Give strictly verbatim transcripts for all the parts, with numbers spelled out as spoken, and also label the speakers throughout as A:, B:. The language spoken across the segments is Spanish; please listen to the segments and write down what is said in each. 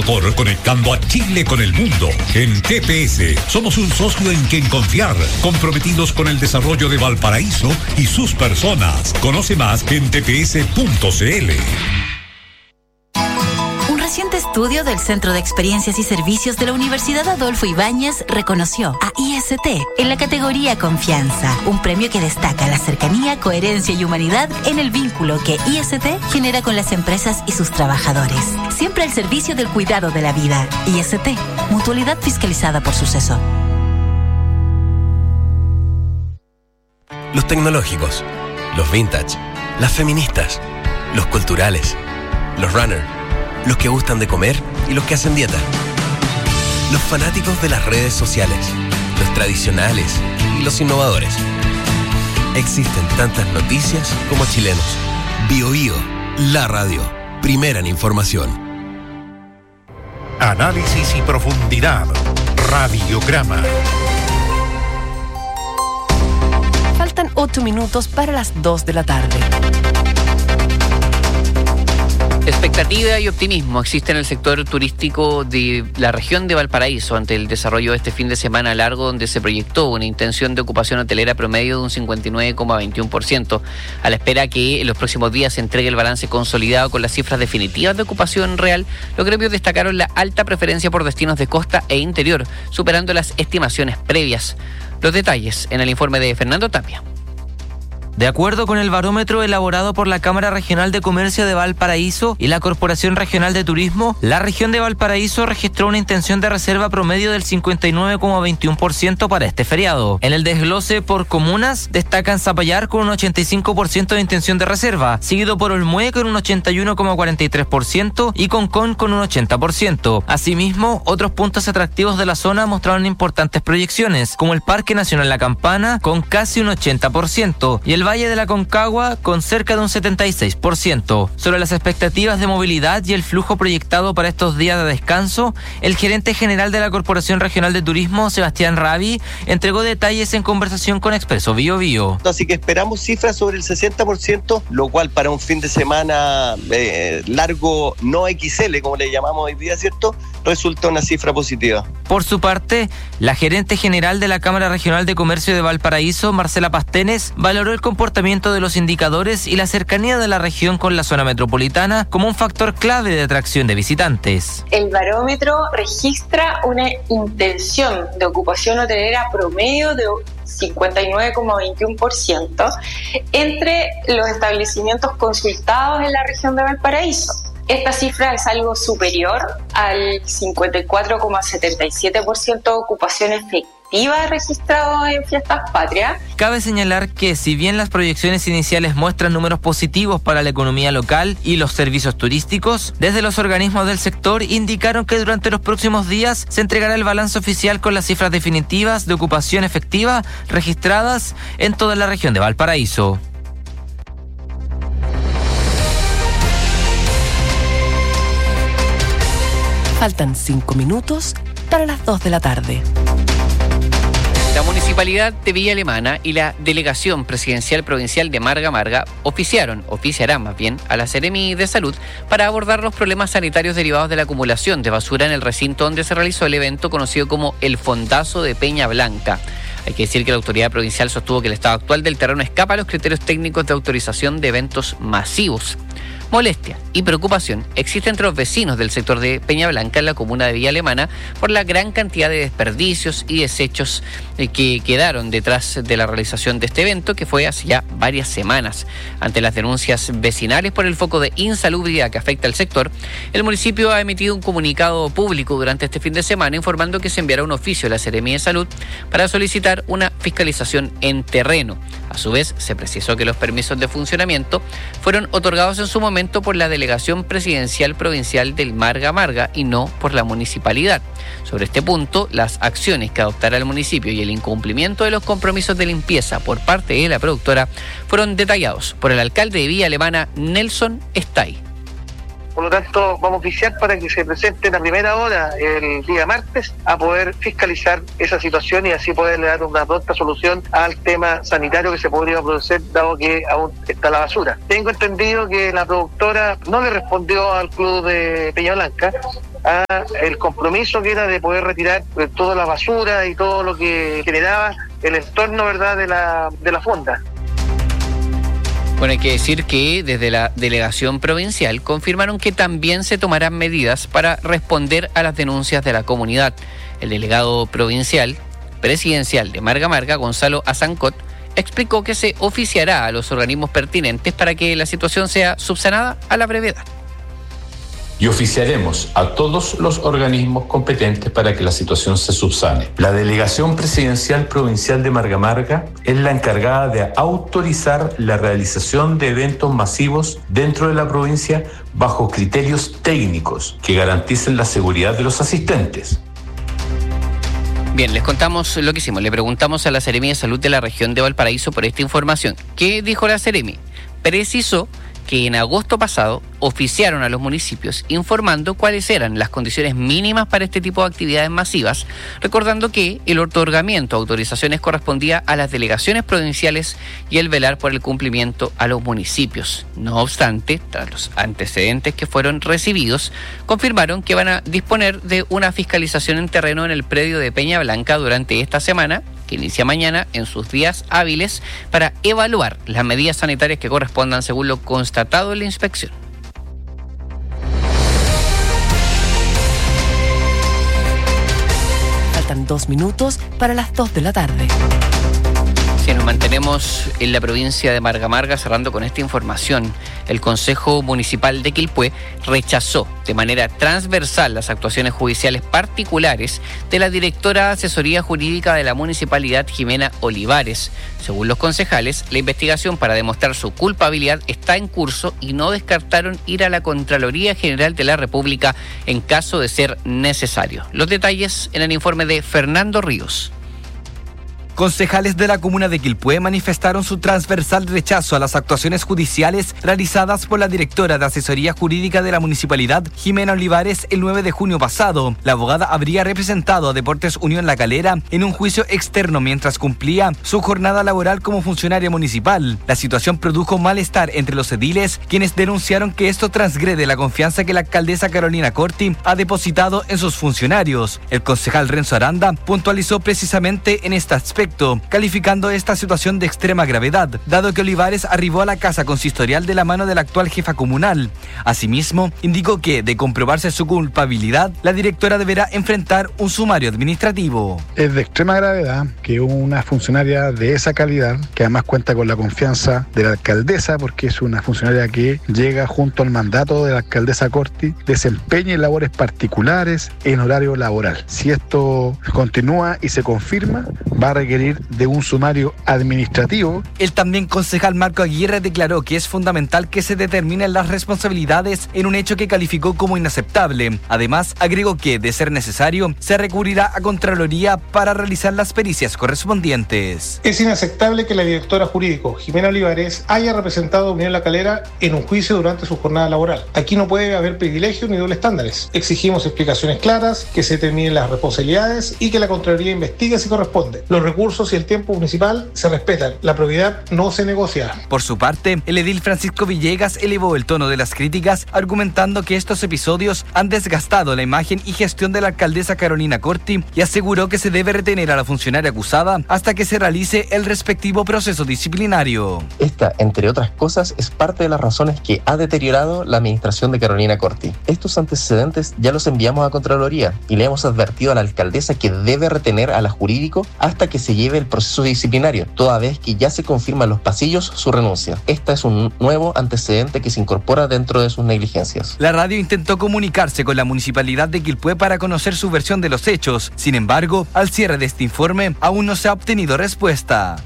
A: motor conectando a Chile con el mundo. En T P S somos un socio en quien confiar, comprometidos con el desarrollo de Valparaíso y sus personas. Conoce más en t p s punto c l.
B: Un reciente estudio del Centro de Experiencias y Servicios de la Universidad Adolfo Ibáñez reconoció a I S T en la categoría Confianza, un premio que destaca la cercanía, coherencia y humanidad en el vínculo que I S T genera con las empresas y sus trabajadores. Siempre al servicio del cuidado de la vida. I S T, mutualidad fiscalizada por Suceso.
C: Los tecnológicos, los vintage, las feministas, los culturales, los runners, los que gustan de comer y los que hacen dieta. Los fanáticos de las redes sociales, los tradicionales y los innovadores. Existen tantas noticias como chilenos. Bio Bio, la radio, primera en información.
D: Análisis y profundidad. Radiograma.
E: Faltan ocho minutos para las dos de la tarde.
F: Expectativa y optimismo existe en el sector turístico de la región de Valparaíso ante el desarrollo de este fin de semana largo, donde se proyectó una intención de ocupación hotelera promedio de un cincuenta y nueve coma veintiuno por ciento, a la espera que en los próximos días se entregue el balance consolidado con las cifras definitivas de ocupación real. Los gremios destacaron la alta preferencia por destinos de costa e interior, superando las estimaciones previas. Los detalles en el informe de Fernando Tapia.
G: De acuerdo con el barómetro elaborado por la Cámara Regional de Comercio de Valparaíso y la Corporación Regional de Turismo, la región de Valparaíso registró una intención de reserva promedio del cincuenta y nueve coma veintiuno por ciento para este feriado. En el desglose por comunas, destacan Zapallar con un ochenta y cinco por ciento de intención de reserva, seguido por Olmué con un ochenta y uno coma cuarenta y tres por ciento y Concón con un ochenta por ciento. Asimismo, otros puntos atractivos de la zona mostraron importantes proyecciones, como el Parque Nacional La Campana con casi un ochenta por ciento y el Valle de la Concagua con cerca de un setenta y seis por ciento. Sobre las expectativas de movilidad y el flujo proyectado para estos días de descanso, el gerente general de la Corporación Regional de Turismo, Sebastián Rabi, entregó detalles en conversación con Expreso Bio Bio.
H: Así que esperamos cifras sobre el sesenta por ciento, lo cual para un fin de semana eh, largo no equis ele, como le llamamos hoy día, ¿cierto?, resulta una cifra positiva.
G: Por su parte, la gerente general de la Cámara Regional de Comercio de Valparaíso, Marcela Pastenes, valoró el comportamiento de los indicadores y la cercanía de la región con la zona metropolitana como un factor clave de atracción de visitantes.
I: El barómetro registra una intención de ocupación hotelera promedio de cincuenta y nueve coma veintiuno por ciento entre los establecimientos consultados en la región de Valparaíso. Esta cifra es algo superior al cincuenta y cuatro coma setenta y siete por ciento de ocupación efectiva registrado en Fiestas Patrias.
G: Cabe señalar que si bien las proyecciones iniciales muestran números positivos para la economía local y los servicios turísticos, desde los organismos del sector indicaron que durante los próximos días se entregará el balance oficial con las cifras definitivas de ocupación efectiva registradas en toda la región de Valparaíso.
E: Faltan cinco minutos para las dos de la tarde.
F: La Municipalidad de Villa Alemana y la Delegación Presidencial Provincial de Marga Marga oficiaron, oficiarán más bien, a la Seremi de Salud para abordar los problemas sanitarios derivados de la acumulación de basura en el recinto donde se realizó el evento conocido como el Fondazo de Peña Blanca. Hay que decir que la autoridad provincial sostuvo que el estado actual del terreno escapa a los criterios técnicos de autorización de eventos masivos. Molestia y preocupación existe entre los vecinos del sector de Peña Blanca en la comuna de Villa Alemana por la gran cantidad de desperdicios y desechos que quedaron detrás de la realización de este evento, que fue hace ya varias semanas. Ante las denuncias vecinales por el foco de insalubridad que afecta al sector, el municipio ha emitido un comunicado público durante este fin de semana informando que se enviará un oficio a la Seremi de Salud para solicitar una fiscalización en terreno. A su vez, se precisó que los permisos de funcionamiento fueron otorgados en su momento por la Delegación Presidencial Provincial del Marga Marga y no por la municipalidad. Sobre este punto, las acciones que adoptará el municipio y el incumplimiento de los compromisos de limpieza por parte de la productora fueron detallados por el alcalde de Villa Alemana, Nelson Stay.
J: Por lo tanto, vamos a oficiar para que se presente en la primera hora, el día martes, a poder fiscalizar esa situación y así poderle dar una pronta solución al tema sanitario que se podría producir, dado que aún está la basura. Tengo entendido que la productora no le respondió al club de Peña Blanca, a el compromiso que era de poder retirar toda la basura y todo lo que generaba el entorno, ¿verdad?, de la, de la fonda.
F: Bueno, hay que decir que desde la delegación provincial confirmaron que también se tomarán medidas para responder a las denuncias de la comunidad. El delegado provincial presidencial de Marga Marga, Gonzalo Azancot, explicó que se oficiará a los organismos pertinentes para que la situación sea subsanada a la brevedad.
K: Y oficiaremos a todos los organismos competentes para que la situación se subsane. La Delegación Presidencial Provincial de Marga Marga es la encargada de autorizar la realización de eventos masivos dentro de la provincia bajo criterios técnicos que garanticen la seguridad de los asistentes.
F: Bien, les contamos lo que hicimos. Le preguntamos a la Seremi de Salud de la región de Valparaíso por esta información. ¿Qué dijo la Seremi? Precisó que en agosto pasado oficiaron a los municipios informando cuáles eran las condiciones mínimas para este tipo de actividades masivas, recordando que el otorgamiento de autorizaciones correspondía a las delegaciones provinciales y el velar por el cumplimiento a los municipios. No obstante, tras los antecedentes que fueron recibidos, confirmaron que van a disponer de una fiscalización en terreno en el predio de Peña Blanca durante esta semana, que inicia mañana, en sus días hábiles, para evaluar las medidas sanitarias que correspondan según lo constatado en la inspección.
E: Faltan dos minutos para las dos de la tarde.
F: Si nos mantenemos en la provincia de Marga Marga, cerrando con esta información, el Consejo Municipal de Quilpué rechazó de manera transversal las actuaciones judiciales particulares de la directora de Asesoría Jurídica de la Municipalidad, Jimena Olivares. Según los concejales, la investigación para demostrar su culpabilidad está en curso y no descartaron ir a la Contraloría General de la República en caso de ser necesario. Los detalles en el informe de Fernando Ríos.
L: Concejales de la comuna de Quilpué manifestaron su transversal rechazo a las actuaciones judiciales realizadas por la directora de Asesoría Jurídica de la Municipalidad, Jimena Olivares, el nueve de junio pasado. La abogada habría representado a Deportes Unión La Calera en un juicio externo mientras cumplía su jornada laboral como funcionaria municipal. La situación produjo malestar entre los ediles, quienes denunciaron que esto transgrede la confianza que la alcaldesa Carolina Corti ha depositado en sus funcionarios. El concejal Renzo Aranda puntualizó precisamente en este aspecto, calificando esta situación de extrema gravedad, dado que Olivares arribó a la casa consistorial de la mano de la actual jefa comunal. Asimismo, indicó que, de comprobarse su culpabilidad, la directora deberá enfrentar un sumario administrativo.
M: Es de extrema gravedad que una funcionaria de esa calidad, que además cuenta con la confianza de la alcaldesa, porque es una funcionaria que llega junto al mandato de la alcaldesa Corti, desempeñe labores particulares en horario laboral. Si esto continúa y se confirma, va a requerir de un sumario administrativo.
L: El también concejal Marco Aguirre declaró que es fundamental que se determinen las responsabilidades en un hecho que calificó como inaceptable. Además, agregó que, de ser necesario, se recurrirá a Contraloría para realizar las pericias correspondientes.
N: Es inaceptable que la directora jurídico, Jimena Olivares, haya representado a Unión La Calera en un juicio durante su jornada laboral. Aquí no puede haber privilegios ni dobles estándares. Exigimos explicaciones claras, que se determinen las responsabilidades y que la Contraloría investigue si corresponde. Los recursos y el tiempo municipal se respetan. La probidad no se negocia.
L: Por su parte, el edil Francisco Villegas elevó el tono de las críticas, argumentando que estos episodios han desgastado la imagen y gestión de la alcaldesa Carolina Corti, y aseguró que se debe retener a la funcionaria acusada hasta que se realice el respectivo proceso disciplinario.
O: Esta, entre otras cosas, es parte de las razones que ha deteriorado la administración de Carolina Corti. Estos antecedentes ya los enviamos a Contraloría y le hemos advertido a la alcaldesa que debe retener a la jurídico hasta que se lleve el proceso disciplinario, toda vez que ya se confirma en los pasillos su renuncia. Este es un nuevo antecedente que se incorpora dentro de sus negligencias.
L: La radio intentó comunicarse con la municipalidad de Quilpué para conocer su versión de los hechos. Sin embargo, al cierre de este informe, aún no se ha obtenido respuesta.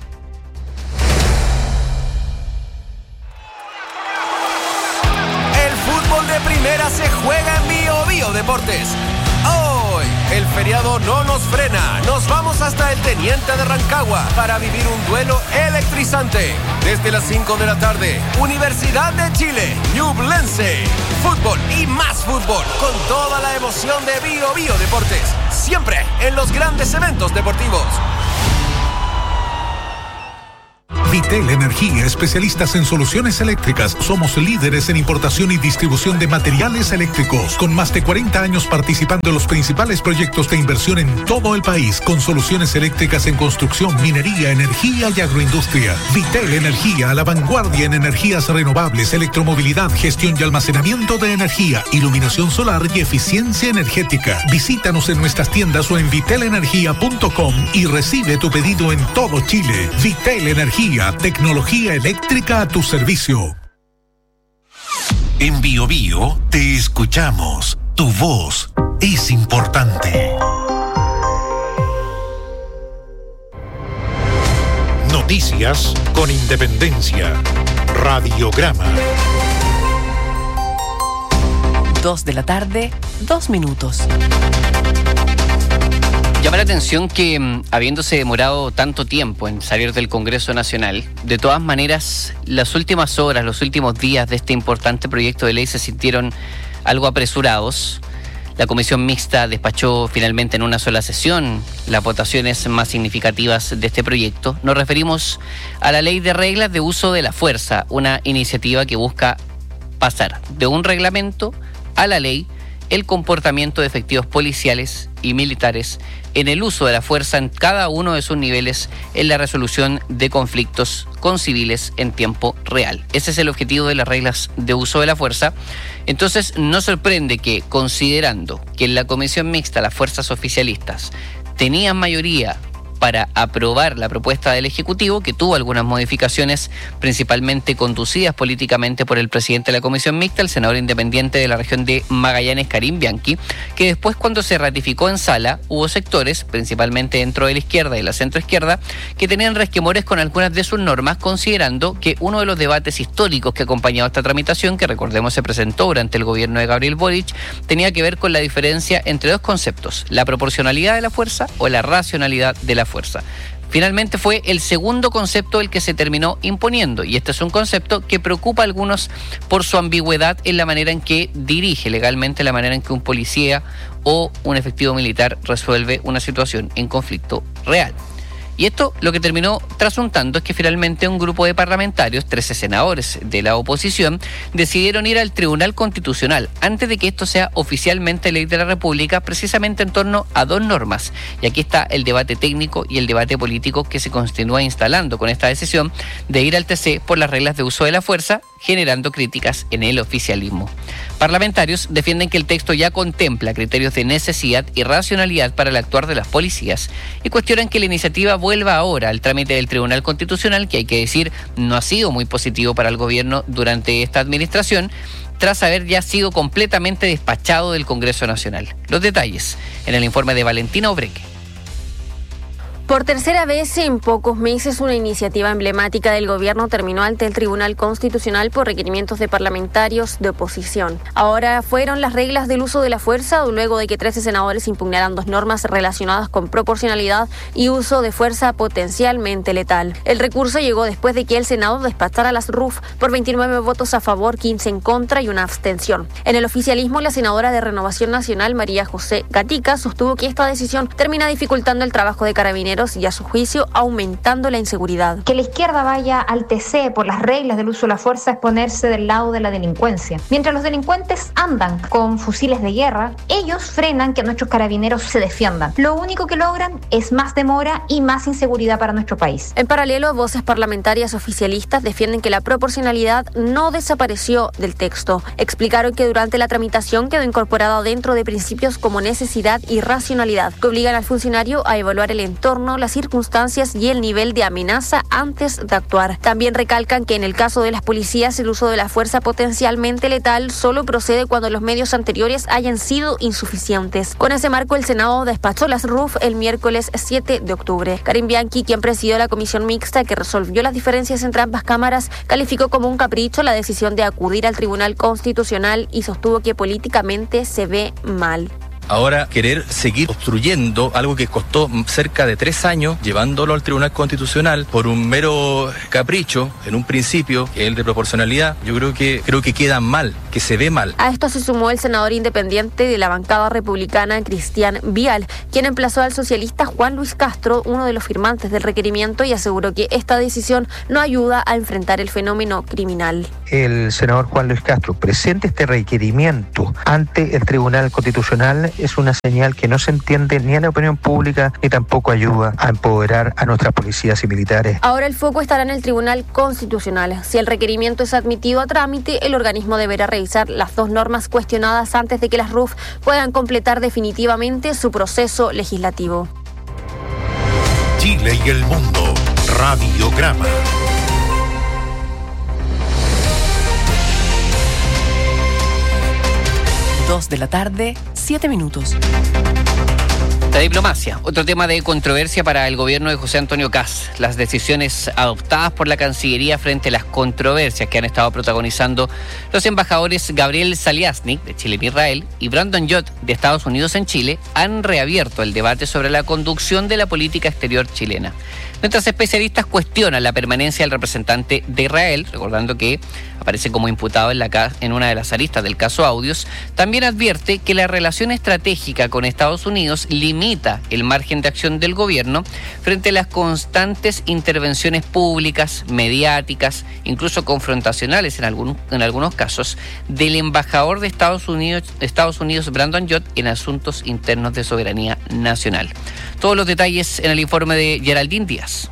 P: El fútbol de primera se juega en Bio Bio Deportes. Hoy, el feriado no nos frena. Nos vamos hasta el Teniente de Rancagua para vivir un duelo electrizante. Desde las cinco de la tarde, Universidad de Chile, Ñublense. Fútbol y más fútbol, con toda la emoción de Bio Bio Deportes. Siempre en los grandes eventos deportivos.
A: Vitel Energía, especialistas en soluciones eléctricas. Somos líderes en importación y distribución de materiales eléctricos, con más de cuarenta años participando en los principales proyectos de inversión en todo el país, con soluciones eléctricas en construcción, minería, energía y agroindustria. Vitel Energía, a la vanguardia en energías renovables, electromovilidad, gestión y almacenamiento de energía, iluminación solar y eficiencia energética. Visítanos en nuestras tiendas o en vitel energía punto com y recibe tu pedido en todo Chile. Vitel Energía, tecnología eléctrica a tu servicio.
D: En Bio Bio te escuchamos. Tu voz es importante. Noticias con independencia. Radiograma.
E: Dos de la tarde, dos minutos.
F: Llama la atención que, mm, habiéndose demorado tanto tiempo en salir del Congreso Nacional, de todas maneras, las últimas horas, los últimos días de este importante proyecto de ley se sintieron algo apresurados. La comisión mixta despachó finalmente en una sola sesión las votaciones más significativas de este proyecto. Nos referimos a la Ley de Reglas de Uso de la Fuerza, una iniciativa que busca pasar de un reglamento a la ley el comportamiento de efectivos policiales y militares en el uso de la fuerza en cada uno de sus niveles en la resolución de conflictos con civiles en tiempo real. Ese es el objetivo de las reglas de uso de la fuerza. Entonces, no sorprende que, considerando que en la comisión mixta las fuerzas oficialistas tenían mayoría para aprobar la propuesta del Ejecutivo, que tuvo algunas modificaciones principalmente conducidas políticamente por el presidente de la comisión mixta, el senador independiente de la región de Magallanes, Karim Bianchi, que después, cuando se ratificó en sala, hubo sectores, principalmente dentro de la izquierda y la centroizquierda, que tenían resquemores con algunas de sus normas, considerando que uno de los debates históricos que acompañaba esta tramitación, que recordemos se presentó durante el gobierno de Gabriel Boric, tenía que ver con la diferencia entre dos conceptos: la proporcionalidad de la fuerza o la racionalidad de la fuerza. fuerza. Finalmente fue el segundo concepto el que se terminó imponiendo, y este es un concepto que preocupa a algunos por su ambigüedad en la manera en que dirige legalmente, la manera en que un policía o un efectivo militar resuelve una situación en conflicto real. Y esto lo que terminó trasuntando es que finalmente un grupo de parlamentarios, trece senadores de la oposición, decidieron ir al Tribunal Constitucional antes de que esto sea oficialmente ley de la República, precisamente en torno a dos normas. Y aquí está el debate técnico y el debate político que se continúa instalando con esta decisión de ir al T C por las reglas de uso de la fuerza, generando críticas en el oficialismo. Parlamentarios defienden que el texto ya contempla criterios de necesidad y racionalidad para el actuar de las policías y cuestionan que la iniciativa vuelva ahora al trámite del Tribunal Constitucional, que hay que decir no ha sido muy positivo para el gobierno durante esta administración, tras haber ya sido completamente despachado del Congreso Nacional. Los detalles en el informe de Valentina Obreque.
Q: Por tercera vez en pocos meses, una iniciativa emblemática del gobierno terminó ante el Tribunal Constitucional por requerimientos de parlamentarios de oposición. Ahora fueron las reglas del uso de la fuerza, luego de que trece senadores impugnaran dos normas relacionadas con proporcionalidad y uso de fuerza potencialmente letal. El recurso llegó después de que el Senado despachara las R U F por veintinueve votos a favor, quince en contra y una abstención. En el oficialismo, la senadora de Renovación Nacional, María José Gatica, sostuvo que esta decisión termina dificultando el trabajo de Carabineros y, a su juicio, aumentando la inseguridad.
R: Que la izquierda vaya al T C por las reglas del uso de la fuerza es ponerse del lado de la delincuencia. Mientras los delincuentes andan con fusiles de guerra, ellos frenan que nuestros carabineros se defiendan. Lo único que logran es más demora y más inseguridad para nuestro país.
Q: En paralelo, voces parlamentarias oficialistas defienden que la proporcionalidad no desapareció del texto. Explicaron que durante la tramitación quedó incorporada dentro de principios como necesidad y racionalidad, que obligan al funcionario a evaluar el entorno, las circunstancias y el nivel de amenaza antes de actuar. También recalcan que en el caso de las policías el uso de la fuerza potencialmente letal solo procede cuando los medios anteriores hayan sido insuficientes. Con ese marco, el Senado despachó las R U F el miércoles siete de octubre. Karim Bianchi, quien presidió la comisión mixta que resolvió las diferencias entre ambas cámaras, calificó como un capricho la decisión de acudir al Tribunal Constitucional y sostuvo que políticamente se ve mal.
S: Ahora querer seguir obstruyendo algo que costó cerca de tres años, llevándolo al Tribunal Constitucional por un mero capricho, en un principio, que es el de proporcionalidad, yo creo que creo que queda mal que se ve mal.
Q: A esto se sumó el senador independiente de la bancada republicana, Cristian Vial, quien emplazó al socialista Juan Luis Castro, uno de los firmantes del requerimiento, y aseguró que esta decisión no ayuda a enfrentar el fenómeno criminal.
T: El senador Juan Luis Castro presente este requerimiento ante el Tribunal Constitucional es una señal que no se entiende ni en la opinión pública ni tampoco ayuda a empoderar a nuestras policías y militares.
Q: Ahora el foco estará en el Tribunal Constitucional. Si el requerimiento es admitido a trámite, el organismo deberá revisar las dos normas cuestionadas antes de que las R U F puedan completar definitivamente su proceso legislativo.
D: Chile y el mundo. Radiograma.
E: Dos de la tarde, siete minutos.
F: La diplomacia, otro tema de controversia para el gobierno de José Antonio Kast. Las decisiones adoptadas por la Cancillería frente a las controversias que han estado protagonizando los embajadores Gabriel Saliasnik, de Chile en Israel, y Brandon Yot, de Estados Unidos en Chile, han reabierto el debate sobre la conducción de la política exterior chilena. Mientras especialistas cuestionan la permanencia del representante de Israel, recordando que aparece como imputado en, la, en una de las aristas del caso Audios, también advierte que la relación estratégica con Estados Unidos limita el margen de acción del gobierno frente a las constantes intervenciones públicas, mediáticas, incluso confrontacionales en, algún, en algunos casos, del embajador de Estados Unidos, Estados Unidos, Brandon Yot, en asuntos internos de soberanía nacional. Todos los detalles en el informe de Geraldine Díaz.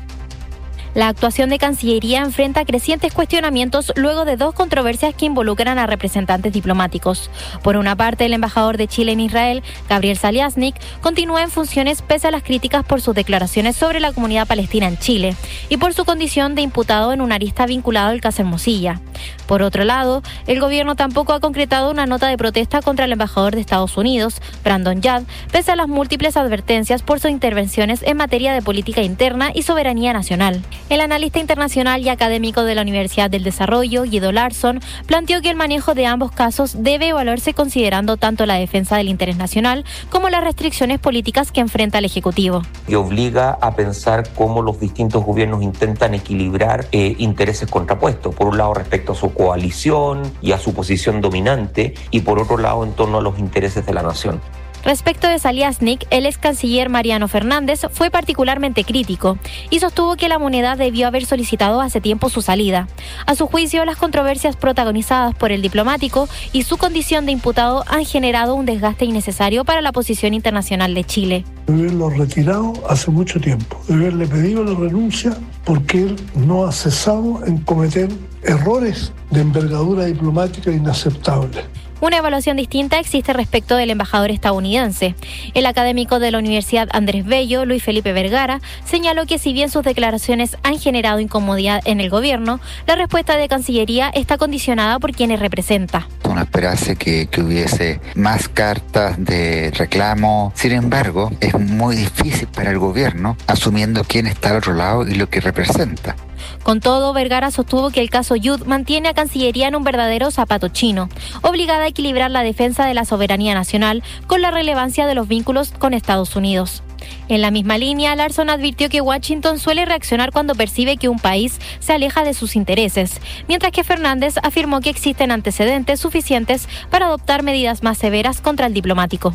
U: La actuación de Cancillería enfrenta crecientes cuestionamientos luego de dos controversias que involucran a representantes diplomáticos. Por una parte, el embajador de Chile en Israel, Gabriel Saliasnik, continúa en funciones pese a las críticas por sus declaraciones sobre la comunidad palestina en Chile y por su condición de imputado en una arista vinculado al caso Hermosilla. Por otro lado, el gobierno tampoco ha concretado una nota de protesta contra el embajador de Estados Unidos, Brandon Yot, pese a las múltiples advertencias por sus intervenciones en materia de política interna y soberanía nacional. El analista internacional y académico de la Universidad del Desarrollo, Guido Larsson, planteó que el manejo de ambos casos debe evaluarse considerando tanto la defensa del interés nacional como las restricciones políticas que enfrenta el Ejecutivo.
V: Y obliga a pensar cómo los distintos gobiernos intentan equilibrar eh, intereses contrapuestos. Por un lado, respecto a su coalición y a su posición dominante, y por otro lado, en torno a los intereses de la nación.
U: Respecto de Saliasnik, el ex canciller Mariano Fernández fue particularmente crítico y sostuvo que la moneda debió haber solicitado hace tiempo su salida. A su juicio, las controversias protagonizadas por el diplomático y su condición de imputado han generado un desgaste innecesario para la posición internacional de Chile.
W: Debe haberlo retirado hace mucho tiempo, debe haberle pedido la renuncia porque él no ha cesado en cometer errores de envergadura diplomática inaceptable.
U: Una evaluación distinta existe respecto del embajador estadounidense. El académico de la Universidad Andrés Bello, Luis Felipe Vergara, señaló que si bien sus declaraciones han generado incomodidad en el gobierno, la respuesta de Cancillería está condicionada por quienes representa.
X: Uno esperase que, que hubiese más cartas de reclamo. Sin embargo, es muy difícil para el gobierno asumiendo quién está al otro lado y lo que representa.
U: Con todo, Vergara sostuvo que el caso Yud mantiene a Cancillería en un verdadero zapato chino, obligada a equilibrar la defensa de la soberanía nacional con la relevancia de los vínculos con Estados Unidos. En la misma línea, Larsson advirtió que Washington suele reaccionar cuando percibe que un país se aleja de sus intereses, mientras que Fernández afirmó que existen antecedentes suficientes para adoptar medidas más severas contra el diplomático.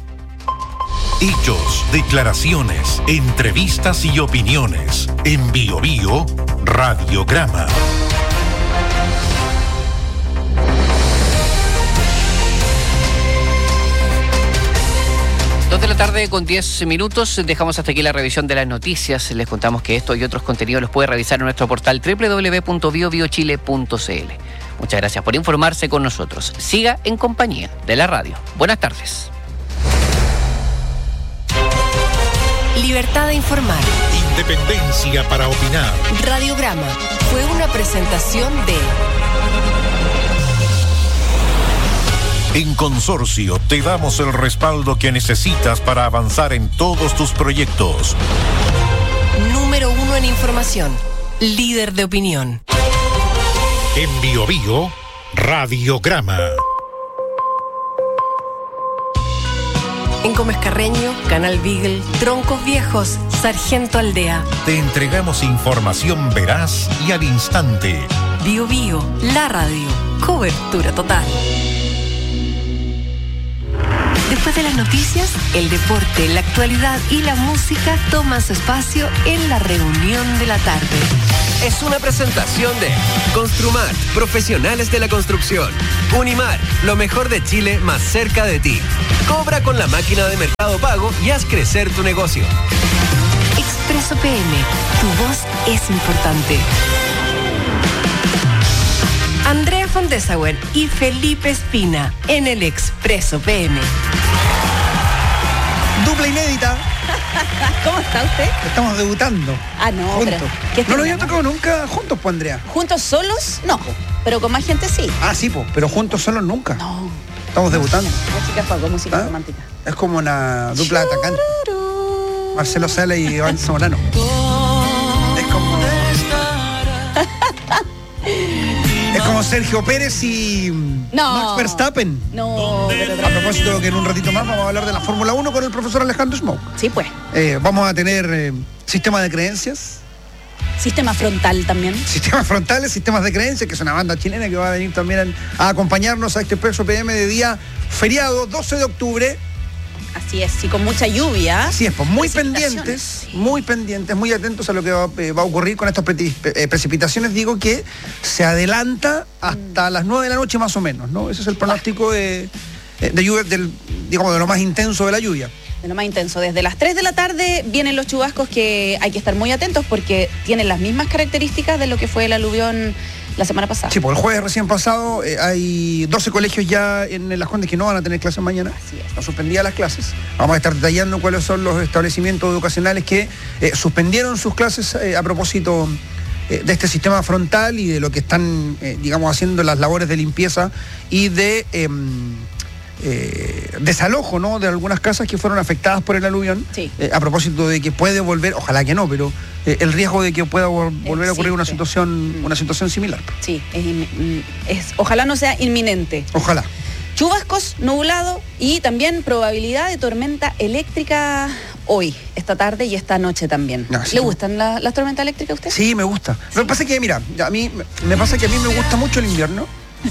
D: Hechos, declaraciones, entrevistas y opiniones. En Bio Bio, Radiograma.
F: Dos de la tarde con diez minutos. Dejamos hasta aquí la revisión de las noticias. Les contamos que esto y otros contenidos los puede revisar en nuestro portal doble u doble u doble u punto bio bio chile punto c l. Muchas gracias por informarse con nosotros. Siga en compañía de la radio. Buenas tardes.
E: Libertad de informar.
D: Independencia para opinar.
E: Radiograma fue una presentación de...
D: En Consorcio te damos el respaldo que necesitas para avanzar en todos tus proyectos.
E: Número uno en información. Líder de opinión.
D: En Bio Bio, Radiograma.
E: En Gómez Carreño, Canal Beagle, Troncos Viejos, Sargento Aldea.
D: Te entregamos información veraz y al instante.
E: Bio Bio, la radio. cobertura total. Después de las noticias, el deporte, la actualidad y la música toman su espacio en la reunión de la tarde.
P: Es una presentación de Construmar, profesionales de la construcción. Unimar, lo mejor de Chile más cerca de ti. Cobra con la máquina de Mercado Pago y haz crecer tu negocio.
E: Expreso P M, tu voz es importante. Andrea von Dessauer y Felipe Espina en el Expreso P M.
B: Dupla inédita.
C: ¿Cómo está usted?
B: Estamos debutando.
C: Ah, no,
B: juntos.
C: pero... ¿qué
B: no lo había tocado nunca juntos, pues, Andrea.
C: ¿Juntos solos? No, pero con más gente sí.
B: Ah, sí, pues, pero juntos solos nunca. No. Estamos debutando.
C: Música fuego, música
B: ¿Ah?
C: romántica.
B: Es como una dupla de atacante. Marcelo Sala y Iván Zamorano. Es como... Es como Sergio Pérez y
C: no.
B: Max Verstappen.
C: No.
B: A propósito que en un ratito más vamos a hablar de la Fórmula uno con el profesor Alejandro Smoke.
C: Sí, pues.
B: Eh, vamos a tener eh, sistema de creencias.
C: Sistema frontal también.
B: Sistemas frontales, sistemas de creencias, que es una banda chilena que va a venir también a acompañarnos a este Expreso P M de día feriado, doce de octubre.
C: Así es, y con mucha lluvia.
B: Así es, pues muy pendientes, sí. muy pendientes, muy atentos a lo que va, eh, va a ocurrir con estas pre eh, precipitaciones. Digo que se adelanta hasta mm. las nueve de la noche más o menos, ¿no? Ese es el pronóstico de, de lluvia, del, digamos, de lo más intenso de la lluvia.
C: De lo más intenso. Desde las tres de la tarde vienen los chubascos que hay que estar muy atentos porque tienen las mismas características de lo que fue el aluvión la semana pasada.
B: Sí, pues el jueves recién pasado eh, hay doce colegios ya en Las Condes que no van a tener clases mañana.
C: Así es.
B: No suspendían las clases. Vamos a estar detallando cuáles son los establecimientos educacionales que eh, suspendieron sus clases eh, a propósito eh, de este sistema frontal y de lo que están, eh, digamos, haciendo las labores de limpieza y de eh, eh, desalojo, ¿no?, de algunas casas que fueron afectadas por el aluvión.
C: Sí.
B: Eh, a propósito de que puede volver, ojalá que no, pero eh, el riesgo de que pueda volver a ocurrir una situación, una situación similar.
C: Sí, es, es, ojalá no sea inminente.
B: Ojalá.
C: Chubascos, nublado y también probabilidad de tormenta eléctrica hoy, esta tarde y esta noche también. No, sí. ¿Le gustan la, las tormentas eléctricas a usted?
B: Sí, me gusta. Sí. Lo que pasa es que, mira, a mí me pasa que a mí me gusta mucho el invierno.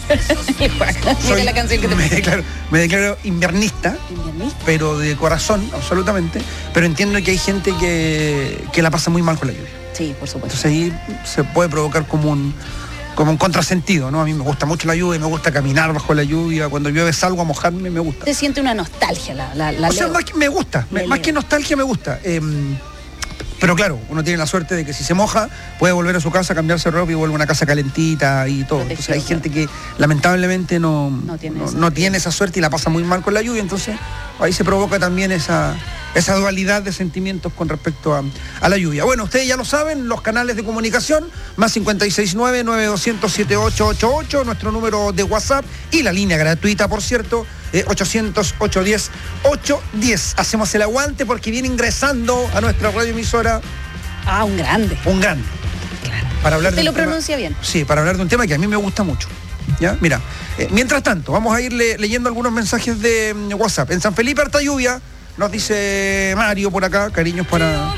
C: Soy, la canción que te
B: me, declaro, me declaro inviernista,
C: ¿Inviernista?
B: pero de corazón, absolutamente. Pero entiendo que hay gente que, que la pasa muy mal con la lluvia.
C: Sí, por supuesto.
B: Entonces ahí se puede provocar como un, como un contrasentido, ¿no? A mí me gusta mucho la lluvia, me gusta caminar bajo la lluvia. Cuando llueve salgo a mojarme, me gusta.
C: Se siente una nostalgia la, la, la
B: O sea, más que me gusta, me, más que nostalgia me gusta. Eh, Pero claro, uno tiene la suerte de que si se moja, puede volver a su casa, cambiarse ropa y vuelve a una casa calentita y todo. Entonces hay gente que lamentablemente no,
C: no, tiene,
B: no,
C: esa
B: no tiene esa suerte y la pasa muy mal con la lluvia. Entonces ahí se provoca también esa, esa dualidad de sentimientos con respecto a, a la lluvia. Bueno, ustedes ya lo saben, los canales de comunicación, más cincuenta y seis nueve, nueve dos cero cero, siete ocho ocho ocho, nuestro número de WhatsApp y la línea gratuita, por cierto, Eh, ochocientos, ochocientos diez, ochocientos diez. Hacemos el aguante porque viene ingresando a nuestra radioemisora.
C: Ah, un grande.
B: Un grande.
C: Claro.
B: Para hablar
C: Usted
B: de
C: lo
B: tema,
C: pronuncia bien.
B: Sí, para hablar de un tema que a mí me gusta mucho. ¿Ya? Mira, eh, mientras tanto, vamos a ir le, leyendo algunos mensajes de um, WhatsApp. En San Felipe, harta lluvia, nos dice Mario por acá. Cariños para,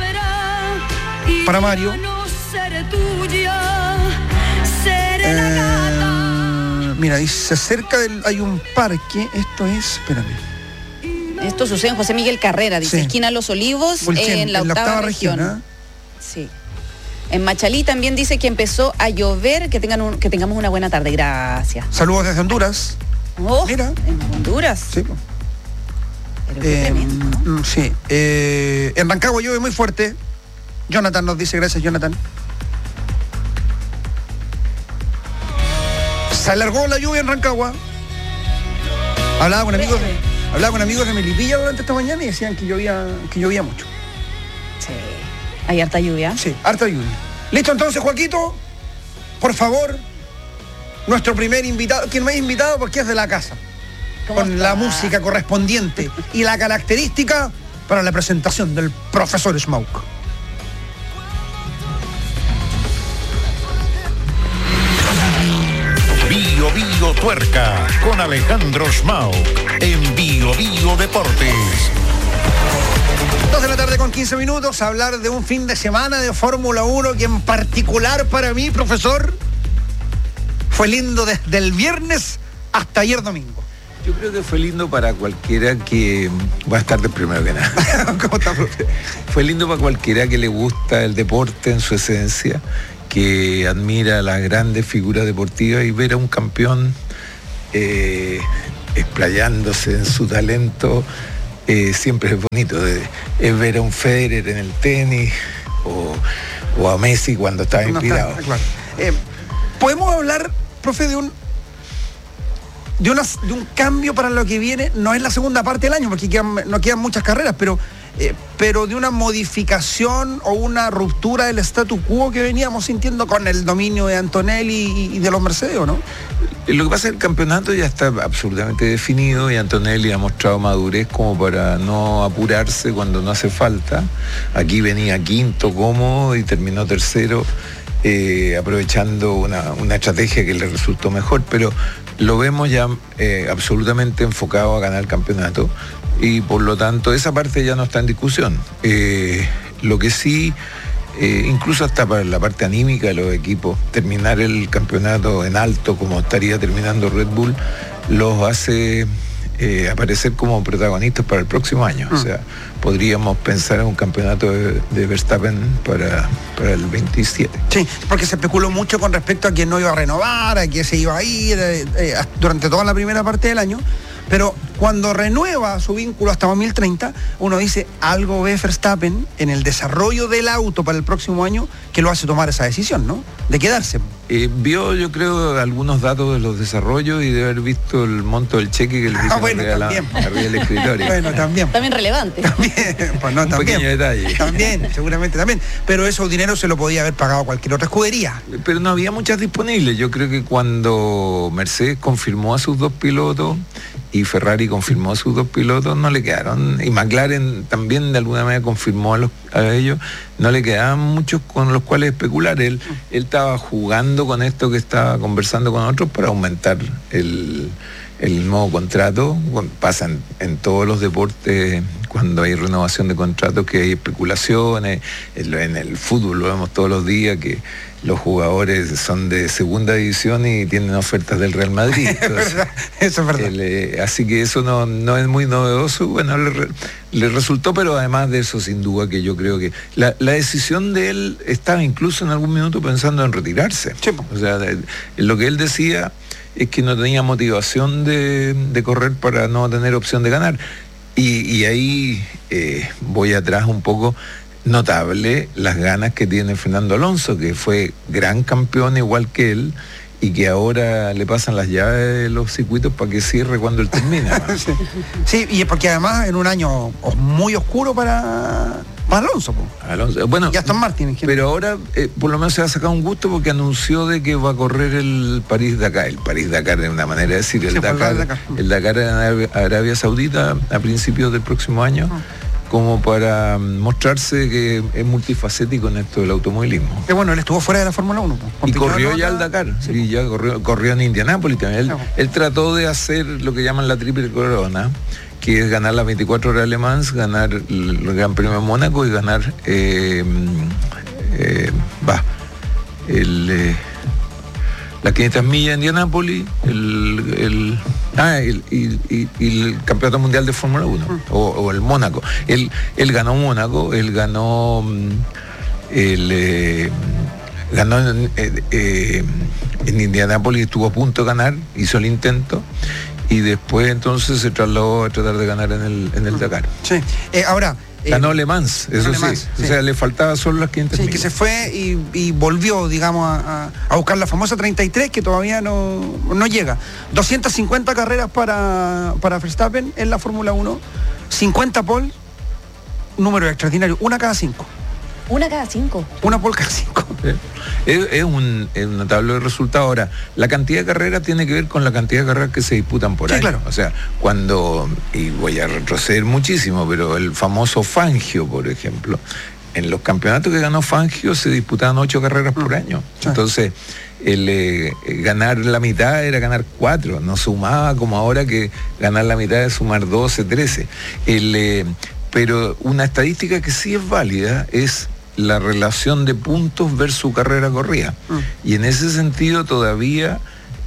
B: para Mario. Eh, Mira, dice, cerca del, hay un parque, esto es, espérame.
C: Esto sucede en José Miguel Carrera, dice, sí. Esquina Los Olivos,
B: Bulchen,
C: en la octava,
B: en la octava
C: región.
B: región ¿eh?
C: Sí. En Machalí también dice que empezó a llover, que tengan un, que tengamos una buena tarde, gracias.
B: Saludos desde Honduras.
C: Oh,
B: mira.
C: En Honduras.
B: Sí.
C: Pero qué
B: eh,
C: tremendo, ¿no?
B: Sí. Eh, en Rancagua llueve muy fuerte. Jonathan nos dice, gracias Jonathan. Se alargó la lluvia en Rancagua. Hablaba con amigos de, hablaba con amigos de Melipilla durante esta mañana y decían que llovía, que llovía mucho.
C: Sí. ¿Hay harta lluvia?
B: Sí, harta lluvia. Listo, entonces, Joaquito, por favor, nuestro primer invitado, quien me ha invitado porque es de la casa, con está? la música correspondiente y la característica para la presentación del profesor Smoke.
D: Bio Bio Tuerca con Alejandro Smoke en Bio Bio Deportes.
B: Dos de la tarde con quince minutos, a hablar de un fin de semana de Fórmula uno que en particular para mí, profesor, fue lindo desde el viernes hasta ayer domingo.
G: Yo creo que fue lindo para cualquiera que... Va a estar de primero que nada.
B: ¿Cómo está, profe?
G: Fue lindo para cualquiera que le gusta el deporte en su esencia, que admira las grandes figuras deportivas, y ver a un campeón eh, explayándose en su talento eh, siempre es bonito. Es eh, ver a un Federer en el tenis o, o a Messi cuando estaba no inspirado.
B: Está, claro. eh, Podemos hablar, profe, de un de, una, de un cambio para lo que viene. No es la segunda parte del año, porque quedan, no quedan muchas carreras, pero Eh, pero de una modificación o una ruptura del statu quo que veníamos sintiendo con el dominio de Antonelli y, y de los Mercedes, ¿no?
G: Lo que pasa es que el campeonato ya está absolutamente definido y Antonelli ha mostrado madurez como para no apurarse cuando no hace falta. Aquí venía quinto cómodo y terminó tercero, eh, aprovechando una, una estrategia que le resultó mejor, pero lo vemos ya eh, absolutamente enfocado a ganar el campeonato. Y por lo tanto esa parte ya no está en discusión. Eh, lo que sí, eh, incluso hasta para la parte anímica de los equipos, terminar el campeonato en alto como estaría terminando Red Bull, los hace eh, aparecer como protagonistas para el próximo año. Mm. O sea, podríamos pensar en un campeonato de, de Verstappen para, para el veintisiete.
B: Sí, porque se especuló mucho con respecto a quién no iba a renovar, a quién se iba a ir eh, eh, durante toda la primera parte del año. Pero cuando renueva su vínculo hasta dos mil treinta, uno dice, algo ve Verstappen en el desarrollo del auto para el próximo año que lo hace tomar esa decisión, ¿no? De quedarse.
G: Eh, vio, yo creo, algunos datos de los desarrollos y de haber visto el monto del cheque que le hizo ah, bueno, arriba, la, arriba del escritorio.
B: Bueno, también.
C: También relevante.
B: También, pues no,
G: Un
B: también.
G: pequeño detalle.
B: También, seguramente también. Pero esos dineros se lo podía haber pagado cualquier otra escudería.
G: Pero no había muchas disponibles. Yo creo que cuando Mercedes confirmó a sus dos pilotos y Ferrari confirmó a sus dos pilotos, no le quedaron, y McLaren también de alguna manera confirmó a, los, a ellos, no le quedaban muchos con los cuales especular. Él, él estaba jugando con esto que estaba conversando con otros para aumentar el, el nuevo contrato. Pasa en, en todos los deportes cuando hay renovación de contratos, que hay especulaciones. En, en el fútbol lo vemos todos los días, que los jugadores son de segunda división y tienen ofertas del Real Madrid. Entonces,
B: es verdad, eso es verdad.
G: El, eh, así que eso no, no es muy novedoso. Bueno, le, le resultó, pero además de eso, sin duda, que yo creo que la, la decisión de él estaba incluso en algún minuto pensando en retirarse.
B: Sí.
G: O sea, de, de, lo que él decía es que no tenía motivación de, de correr para no tener opción de ganar. Y, y ahí eh, voy atrás un poco. Notable las ganas que tiene Fernando Alonso, que fue gran campeón igual que él y que ahora le pasan las llaves de los circuitos para que cierre cuando él termina.
B: sí. sí, y es porque además en un año muy oscuro para, para Alonso.
G: Alonso. Bueno,
B: y Aston Martin.
G: Pero ahora eh, por lo menos se ha sacado un gusto porque anunció de que va a correr el París-Dakar. El París-Dakar es una manera de decir, el, sí, Dakar, el Dakar. El Dakar en Arabia, Arabia Saudita a principios del próximo año. Uh-huh. Como para mostrarse que es multifacético en esto del automovilismo.
B: Que bueno, él estuvo fuera de la Fórmula uno.
G: Y corrió ya al Dakar, sí. Y ya corrió, corrió en Indianápolis también. Él, no. él trató de hacer lo que llaman la triple corona, que es ganar las veinticuatro horas Le Mans, ganar el Gran Premio de Mónaco y ganar eh, eh, va, el... Eh, las quinientas millas de Indianápolis, el, el, ah, el, y, y, y el Campeonato Mundial de Fórmula uno, uh-huh. o, o el Mónaco. Él, él ganó Mónaco, él ganó, el, eh, ganó en, eh, en Indianápolis, estuvo a punto de ganar, hizo el intento, y después entonces se trasladó a tratar de ganar en el, en el Dakar.
B: Sí, eh, ahora...
G: Ganó Le Mans, eso sí. Mans, sí. O sea, le faltaba solo las quinientas.
B: Sí,
G: millas.
B: Que se fue y, y volvió, digamos, a, a buscar la famosa treinta y tres, que todavía no, no llega. doscientas cincuenta carreras para, para Verstappen en la Fórmula uno, cincuenta pole, número extraordinario, una cada cinco.
C: Una cada cinco.
B: Una pole cada cinco.
G: Sí. Es, es, un, es un notable resultado. Ahora, la cantidad de carreras tiene que ver con la cantidad de carreras que se disputan por
B: sí,
G: año.
B: Claro.
G: O sea, cuando, y voy a retroceder muchísimo, pero el famoso Fangio, por ejemplo, en los campeonatos que ganó Fangio se disputaban ocho carreras mm. por año. Sí. Entonces, el eh, ganar la mitad era ganar cuatro, no sumaba como ahora que ganar la mitad es sumar doce, trece. El, eh, pero una estadística que sí es válida es la relación de puntos versus carrera corrida. Mm. Y en ese sentido todavía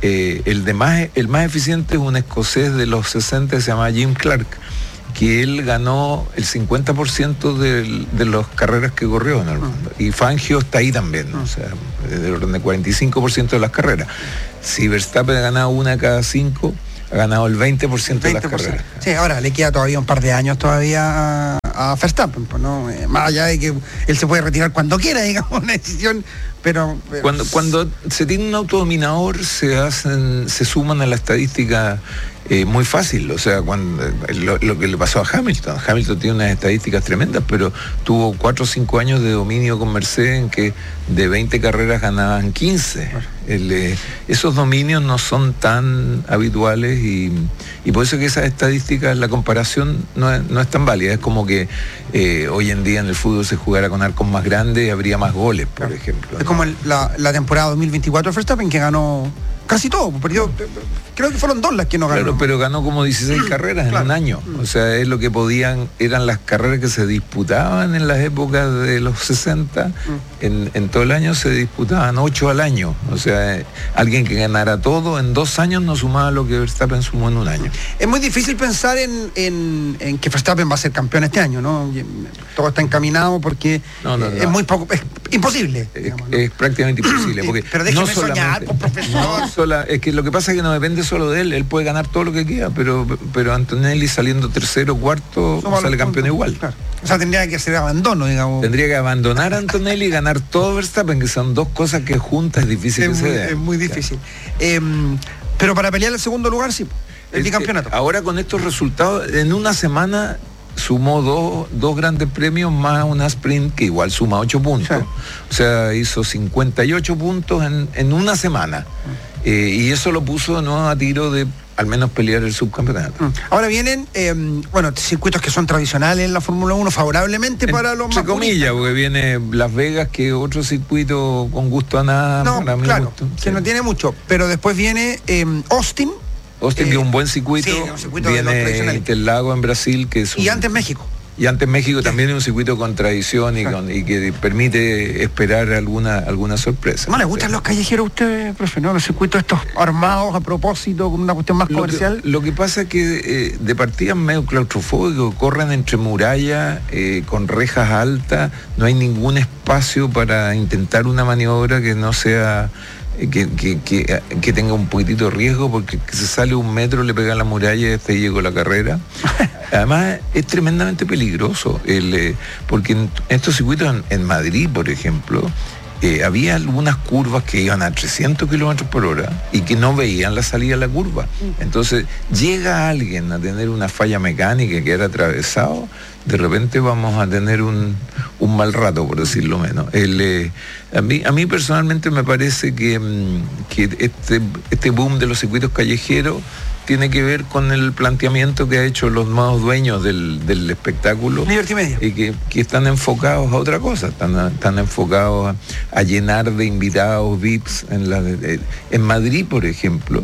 G: Eh, el, de más, el más eficiente es un escocés de los sesenta que se llama Jim Clark, que él ganó el cincuenta por ciento de, de las carreras que corrió en el mundo. Y Fangio está ahí también, ¿no? O sea, del orden de cuarenta y cinco por ciento de las carreras. Si Verstappen ha ganado una cada cinco, ha ganado el veinte por ciento de las carreras.
B: Sí, ahora le queda todavía un par de años todavía a, a Verstappen, pues, ¿no? Eh, más allá de que él se puede retirar cuando quiera, digamos, una decisión, pero... Eh,
G: cuando, cuando se tiene un autodominador, se hacen, se suman a la estadística eh, muy fácil. O sea, cuando lo, lo que le pasó a Hamilton. Hamilton tiene unas estadísticas tremendas, pero tuvo cuatro o cinco años de dominio con Mercedes en que de veinte carreras ganaban quince. El, eh, esos dominios no son tan habituales y, y por eso que esas estadísticas, la comparación no es, no es tan válida. Es como que eh, hoy en día en el fútbol se jugara con arcos más grandes y habría más goles, por claro. ejemplo.
B: Es ¿no? como el, la, la temporada dos mil veinticuatro de Verstappen, que ganó casi todo, perdió, creo que fueron dos las que no ganó.
G: Claro, pero ganó como dieciséis carreras claro. en un año. O sea, es lo que podían, eran las carreras que se disputaban en las épocas de los sesenta. Mm. En, en todo el año se disputaban ocho al año. O sea, eh, alguien que ganara todo en dos años no sumaba lo que Verstappen sumó en un año.
B: Es muy difícil pensar en, en, en que Verstappen va a ser campeón este año, ¿no? Todo está encaminado porque no, no, eh, no. es muy poco, es imposible.
G: Es,
B: digamos, ¿no?
G: es prácticamente imposible. Porque
B: pero déjeme
G: no
B: soñar, pues, profesor.
G: No sola, es que lo que pasa es que no depende solo de él, él puede ganar todo lo que quiera, pero, pero Antonelli saliendo tercero, cuarto, Somos sale campeón puntos. igual.
B: Claro. O sea, tendría que hacer abandono, digamos.
G: Tendría que abandonar a Antonelli y ganar todo Verstappen, que son dos cosas que juntas es difícil
B: es
G: que
B: muy,
G: se den.
B: Es muy difícil. Claro. Eh, pero para pelear el segundo lugar, sí, el bicampeonato.
G: Ahora con estos resultados, en una semana sumó dos, dos grandes premios más una sprint que igual suma ocho puntos. Sí. O sea, hizo cincuenta y ocho puntos en, en una semana. Eh, y eso lo puso no a tiro de al menos pelear el subcampeonato.
B: Mm. Ahora vienen, eh, bueno, circuitos que son tradicionales en la Fórmula uno, favorablemente en, para los más
G: entre comillas, porque viene Las Vegas, que es otro circuito con gusto a nada.
B: No,
G: para
B: claro,
G: gusto.
B: que
G: sí.
B: no tiene mucho, pero después viene eh, Austin.
G: Austin, eh, que es un buen circuito.
B: Sí, un circuito
G: viene Interlagos en Brasil, que es un...
B: Y antes México.
G: Y antes México también es un circuito con tradición y, con, y que permite esperar alguna, alguna sorpresa.
B: ¿No le gustan sí. los callejeros a usted, profe? ¿No? Los circuitos estos armados a propósito, con una cuestión más
G: lo
B: comercial.
G: Que, lo que pasa es que eh, de partida medio claustrofóbico, corren entre murallas, eh, con rejas altas, no hay ningún espacio para intentar una maniobra que no sea... Que, que, que, que tenga un poquitito de riesgo, porque que se sale un metro, le pega a la muralla y hasta ahí llegó la carrera. Además es tremendamente peligroso, el, eh, porque en estos circuitos en, en Madrid, por ejemplo, eh, había algunas curvas que iban a trescientos kilómetros por hora y que no veían la salida de la curva. Entonces llega alguien a tener una falla mecánica y quedar atravesado, de repente vamos a tener un, un mal rato, por decirlo menos. El, eh, a, mí, a mí personalmente me parece que, que este, este boom de los circuitos callejeros tiene que ver con el planteamiento que ha hecho los nuevos dueños del, del espectáculo.
B: Liberty Media.
G: Y que, que están enfocados a otra cosa, están, están enfocados a, a llenar de invitados V I Ps. En, la, en Madrid, por ejemplo,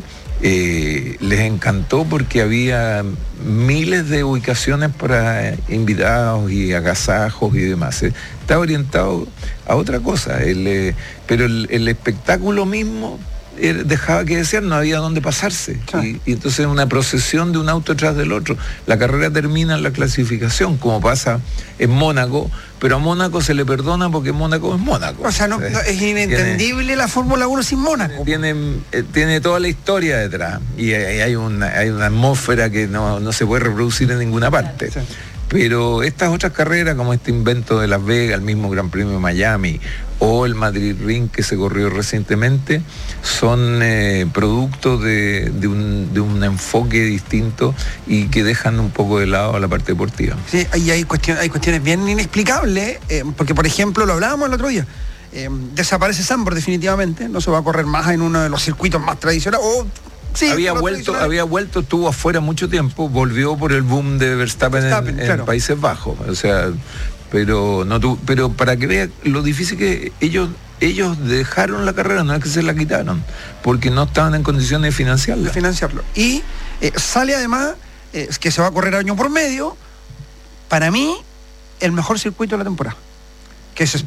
G: Eh, les encantó porque había miles de ubicaciones para invitados y agasajos y demás. Eh, está orientado a otra cosa, el, eh, pero el, el espectáculo mismo eh, dejaba que desear, no había dónde pasarse. Sí. Y, y entonces una procesión de un auto tras del otro. La carrera termina en la clasificación, como pasa en Mónaco, pero a Mónaco se le perdona porque Mónaco es Mónaco.
B: O sea, no, no es inentendible tiene, la Fórmula uno sin Mónaco.
G: Tiene, eh, tiene toda la historia detrás y hay, hay, una, hay una atmósfera que no, no se puede reproducir en ninguna parte. Sí. Pero estas otras carreras, como este invento de Las Vegas, el mismo Gran Premio de Miami o el Madrid Ring que se corrió recientemente, son eh, producto de, de, un, de un enfoque distinto y que dejan un poco de lado a la parte deportiva.
B: Sí, y hay, cuestión, hay cuestiones bien inexplicables, eh, porque por ejemplo, lo hablábamos el otro día, eh, desaparece Zandvoort definitivamente, no se va a correr más en uno de los circuitos más tradicionales, o Sí,
G: había vuelto, había vuelto, estuvo afuera mucho tiempo, volvió por el boom de Verstappen, Verstappen en, claro. en Países Bajos, o sea, pero no tu, pero para que vea lo difícil que ellos ellos dejaron la carrera, no es que se la quitaron, porque no estaban en condiciones de financiarla.
B: De financiarlo. Y eh, sale además eh, que se va a correr año por medio, para mí el mejor circuito de la temporada, que es Spa.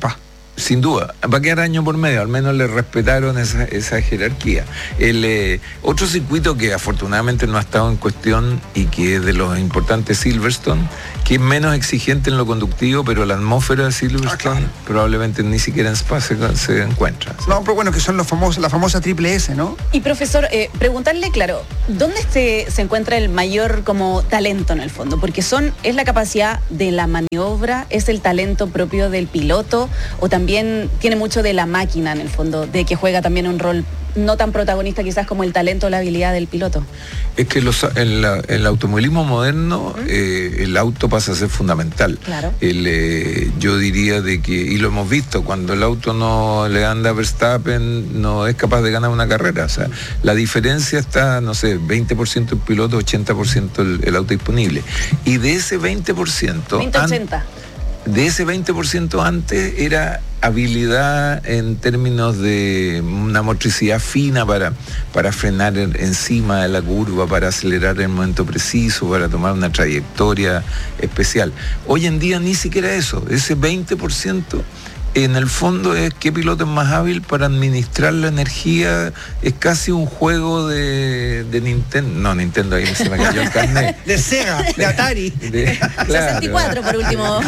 G: Sin duda, va a quedar año por medio, al menos le respetaron esa, esa jerarquía. El eh, otro circuito que afortunadamente no ha estado en cuestión y que es de los importantes, Silverstone, que es menos exigente en lo conductivo, pero la atmósfera de Silverstone ah, claro. probablemente ni siquiera en Spa se, se encuentra. ¿Sí?
B: No, pero bueno, que son los famosos, la famosa triple S, ¿no?
C: Y profesor, eh, preguntarle, claro, ¿dónde se, se encuentra el mayor como talento en el fondo? Porque son, es la capacidad de la maniobra, es el talento propio del piloto, o también tiene mucho de la máquina en el fondo, de que juega también un rol no tan protagonista quizás como el talento o la habilidad del piloto.
G: Es que los, en, la, en el automovilismo moderno eh, el auto pasa a ser fundamental.
C: Claro.
G: El, eh, yo diría de que, y lo hemos visto, cuando el auto no le anda a Verstappen, no es capaz de ganar una carrera. O sea, la diferencia está, no sé, veinte por ciento el piloto, ochenta por ciento el, el auto disponible. Y de ese veinte por ciento...
C: veinte ochenta.
G: De ese veinte por ciento antes era habilidad en términos de una motricidad fina para, para frenar encima de la curva, para acelerar en el momento preciso, para tomar una trayectoria especial. Hoy en día ni siquiera eso, ese veinte por ciento en el fondo es qué piloto es más hábil para administrar la energía. Es casi un juego de, de Nintendo. No, Nintendo, ahí se me cayó el carnet.
B: De Sega, de Atari.
G: De, claro.
C: sesenta y cuatro por último.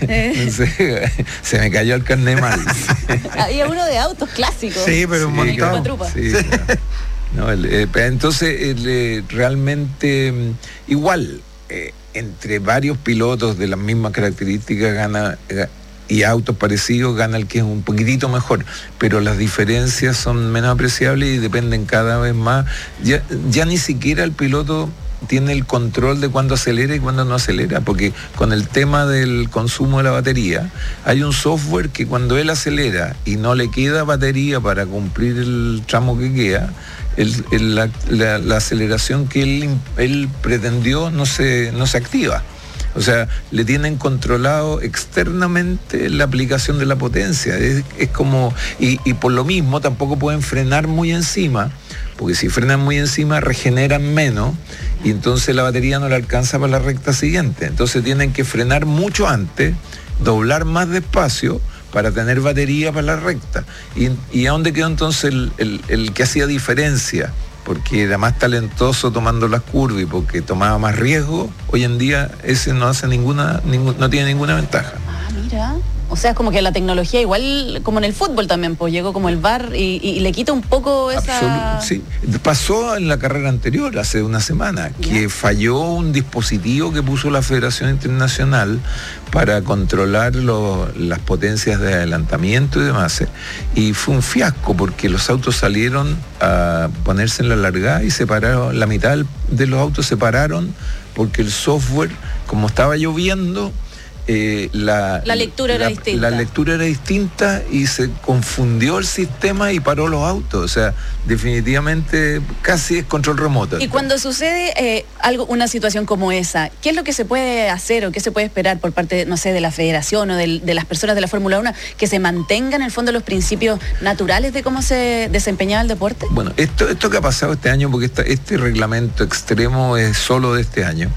G: se, se me cayó el carnet mal.
C: Había uno de autos clásicos.
B: Sí, pero un
G: sí,
B: montón.
G: Claro, sí, claro. No, el, eh, entonces, el, eh, realmente, igual, eh, entre varios pilotos de las mismas características gana... Eh, y autos parecidos gana el que es un poquitito mejor, pero las diferencias son menos apreciables y dependen cada vez más. Ya, ya ni siquiera el piloto tiene el control de cuándo acelera y cuándo no acelera, porque con el tema del consumo de la batería, hay un software que cuando él acelera y no le queda batería para cumplir el tramo que queda, el, el, la, la, la aceleración que él, él pretendió no se, no se activa. O sea, le tienen controlado externamente la aplicación de la potencia. Es, es como, y, y por lo mismo tampoco pueden frenar muy encima, porque si frenan muy encima regeneran menos y entonces la batería no le alcanza para la recta siguiente. Entonces tienen que frenar mucho antes, doblar más despacio para tener batería para la recta. ¿Y, y a dónde quedó entonces el, el, el que hacía diferencia? Porque era más talentoso tomando las curvas y porque tomaba más riesgo. Hoy en día ese no hace ninguna, ningún, no tiene ninguna ventaja.
C: Ah, mira. O sea, es como que la tecnología, igual como en el fútbol también, pues llegó como el V A R y, y le quita un poco esa...
G: Absolut, sí. Pasó en la carrera anterior, hace una semana, ¿ya? Que falló un dispositivo que puso la Federación Internacional para controlar lo, las potencias de adelantamiento y demás. Y fue un fiasco porque los autos salieron a ponerse en la largada y se pararon, la mitad de los autos se pararon porque el software, como estaba lloviendo, Eh, la,
C: la lectura era
G: la,
C: distinta.
G: La lectura era distinta y se confundió el sistema y paró los autos. O sea, definitivamente casi es control remoto.
C: Y cuando sucede eh, algo, una situación como esa, ¿qué es lo que se puede hacer o qué se puede esperar por parte, no sé, de la federación o de, de las personas de la Fórmula uno, que se mantengan en el fondo los principios naturales de cómo se desempeñaba el deporte?
G: Bueno, esto, esto que ha pasado este año, porque esta, este reglamento extremo es solo de este año,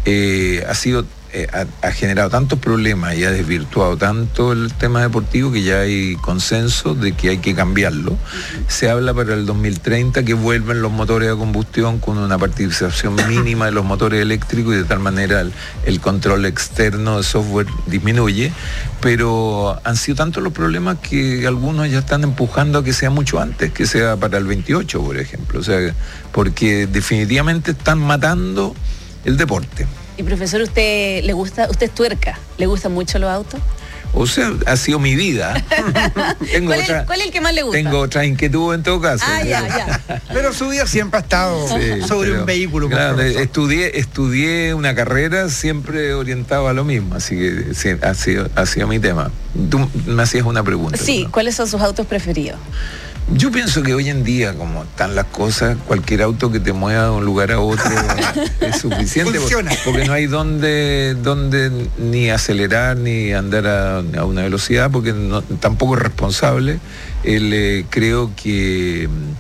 G: eh, ha sido... Eh, ha, ha generado tantos problemas y ha desvirtuado tanto el tema deportivo que ya hay consenso de que hay que cambiarlo. Uh-huh. Se habla para el dos mil treinta que vuelven los motores a combustión con una participación mínima de los motores eléctricos y de tal manera el, el control externo de software disminuye, pero han sido tantos los problemas que algunos ya están empujando a que sea mucho antes, que sea para el veintiocho, por ejemplo. O sea, porque definitivamente están matando el deporte.
C: Y profesor, ¿usted le gusta, usted es tuerca? ¿Le gustan mucho los autos?
G: O sea, ha sido mi vida.
C: tengo ¿Cuál, otra, es, ¿Cuál es el que más le gusta?
G: Tengo otra inquietud en todo caso.
C: Ah, ya, ya.
B: Pero su vida siempre ha estado sí, sobre pero, un vehículo.
G: Claro, estudié, estudié una carrera siempre orientada a lo mismo, así que sí, ha sido, ha sido mi tema. Tú me hacías una pregunta.
C: Sí, ¿no? ¿Cuáles son sus autos preferidos?
G: Yo pienso que hoy en día, como están las cosas, cualquier auto que te mueva de un lugar a otro es suficiente.
B: Funciona.
G: Porque, porque no hay donde, donde ni acelerar ni andar a, a una velocidad, porque no, tampoco es responsable. El, eh, creo que,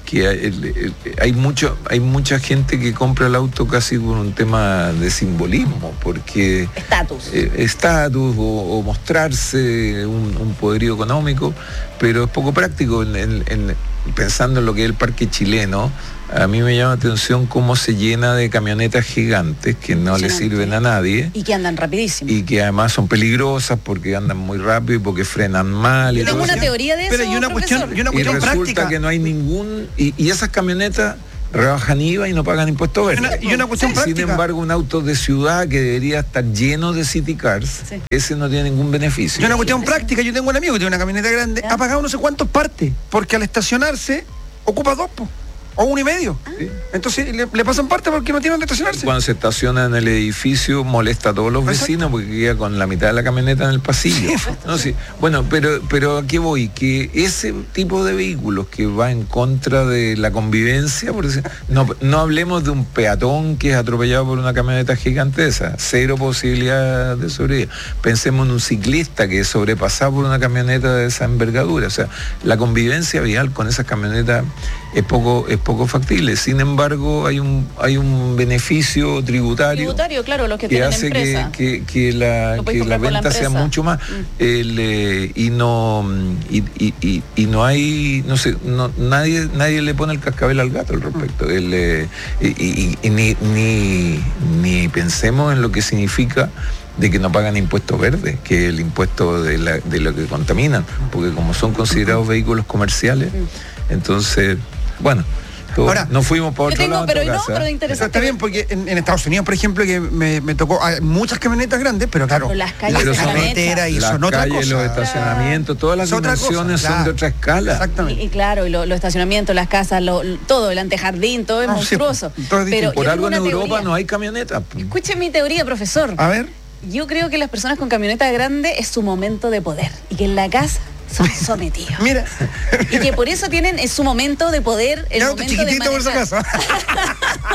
G: que hay, el, el, hay mucho hay mucha gente que compra el auto casi por un tema de simbolismo, porque
C: estatus
G: eh, estatus o, o mostrarse un, un poderío económico, pero es poco práctico. En, en, en, pensando en lo que es el parque chileno, a mí me llama la atención cómo se llena de camionetas gigantes que no le sirven a nadie
C: y que andan rapidísimo
G: y que además son peligrosas porque andan muy rápido y porque frenan mal.
C: Yo
G: y
C: tengo
G: todo
C: una
G: eso.
C: teoría de
B: Pero
C: eso,
B: y una
C: profesor.
B: cuestión, y una
G: Y
B: cuestión
G: resulta
B: práctica.
G: que no hay ningún y, y esas camionetas rebajan I V A y no pagan impuestos verdes.
B: Y una, y una cuestión
G: Sin
B: práctica.
G: embargo, un auto de ciudad que debería estar lleno de city cars,
C: Sí.
G: ese no tiene ningún beneficio.
B: Y una cuestión práctica, yo tengo un amigo que tiene una camioneta grande, ha pagado no sé cuántos partes, porque al estacionarse ocupa dos, po, o uno y medio.
G: Sí.
B: Entonces le, le pasan parte porque no tiene donde estacionarse.
G: Cuando se estaciona en el edificio molesta a todos los
B: Exacto.
G: vecinos porque queda con la mitad de la camioneta en el pasillo. No, sí. Bueno, pero, pero ¿a qué voy? Que ese tipo de vehículos que va en contra de la convivencia, por decir, no, no hablemos de un peatón que es atropellado por una camioneta gigantesca, cero posibilidad de sobrevivir. Pensemos en un ciclista que es sobrepasado por una camioneta de esa envergadura. O sea, la convivencia vial con esas camionetas es poco, es poco factible. Sin embargo, hay un, hay un beneficio tributario,
C: Tributario, claro, los que,
G: que
C: tienen
G: hace que,
C: empresa.
G: que, que la,
C: Lo puedes
G: que la
C: comprar con la
G: venta sea
C: empresa.
G: mucho más.
C: Mm.
G: El, eh, y no y, y, y, y no hay, no sé, no, nadie, nadie le pone el cascabel al gato al respecto. El, eh, y, y- y ni, ni, ni pensemos en lo que significa de que no pagan impuestos verdes, que es el impuesto de, la, de lo que contaminan, porque como son considerados vehículos comerciales, entonces, bueno, todo-
B: Ahora,
G: no fuimos por
C: Yo
G: otro
C: tengo,
G: lado.
C: pero
G: en tu
C: no,
G: casa.
C: pero
B: Eso
C: interesante.
B: está bien porque en, en Estados Unidos, por ejemplo, que me, me tocó hay muchas camionetas grandes, pero claro,
C: Pero las calles
G: Pero
C: se
G: son-
C: están
B: carretera
C: hechas.
B: y
G: Las
B: son otra
G: calles,
B: cosa.
G: los estacionamientos, todas las
B: Es otra cosa,
G: dimensiones son
B: claro.
G: de otra escala.
B: Exactamente.
C: Y, y claro, y lo- los estacionamientos, las casas, lo- todo, el antejardín, todo es
B: No, sí,
C: monstruoso.
B: todo es distinto.
C: Pero
G: Por
C: yo
G: algo
C: tengo
G: en
C: una
G: Europa
C: teoría.
G: no hay camionetas.
C: Escuchen mi teoría, profesor.
B: A ver.
C: Yo creo que las personas con camioneta grande es su momento de poder y que en la casa son sometidos.
B: Mira,
C: Y que por eso tienen es su momento de poder, el
B: el auto
C: momento de
B: chiquitito por esa
C: manejar.
B: casa.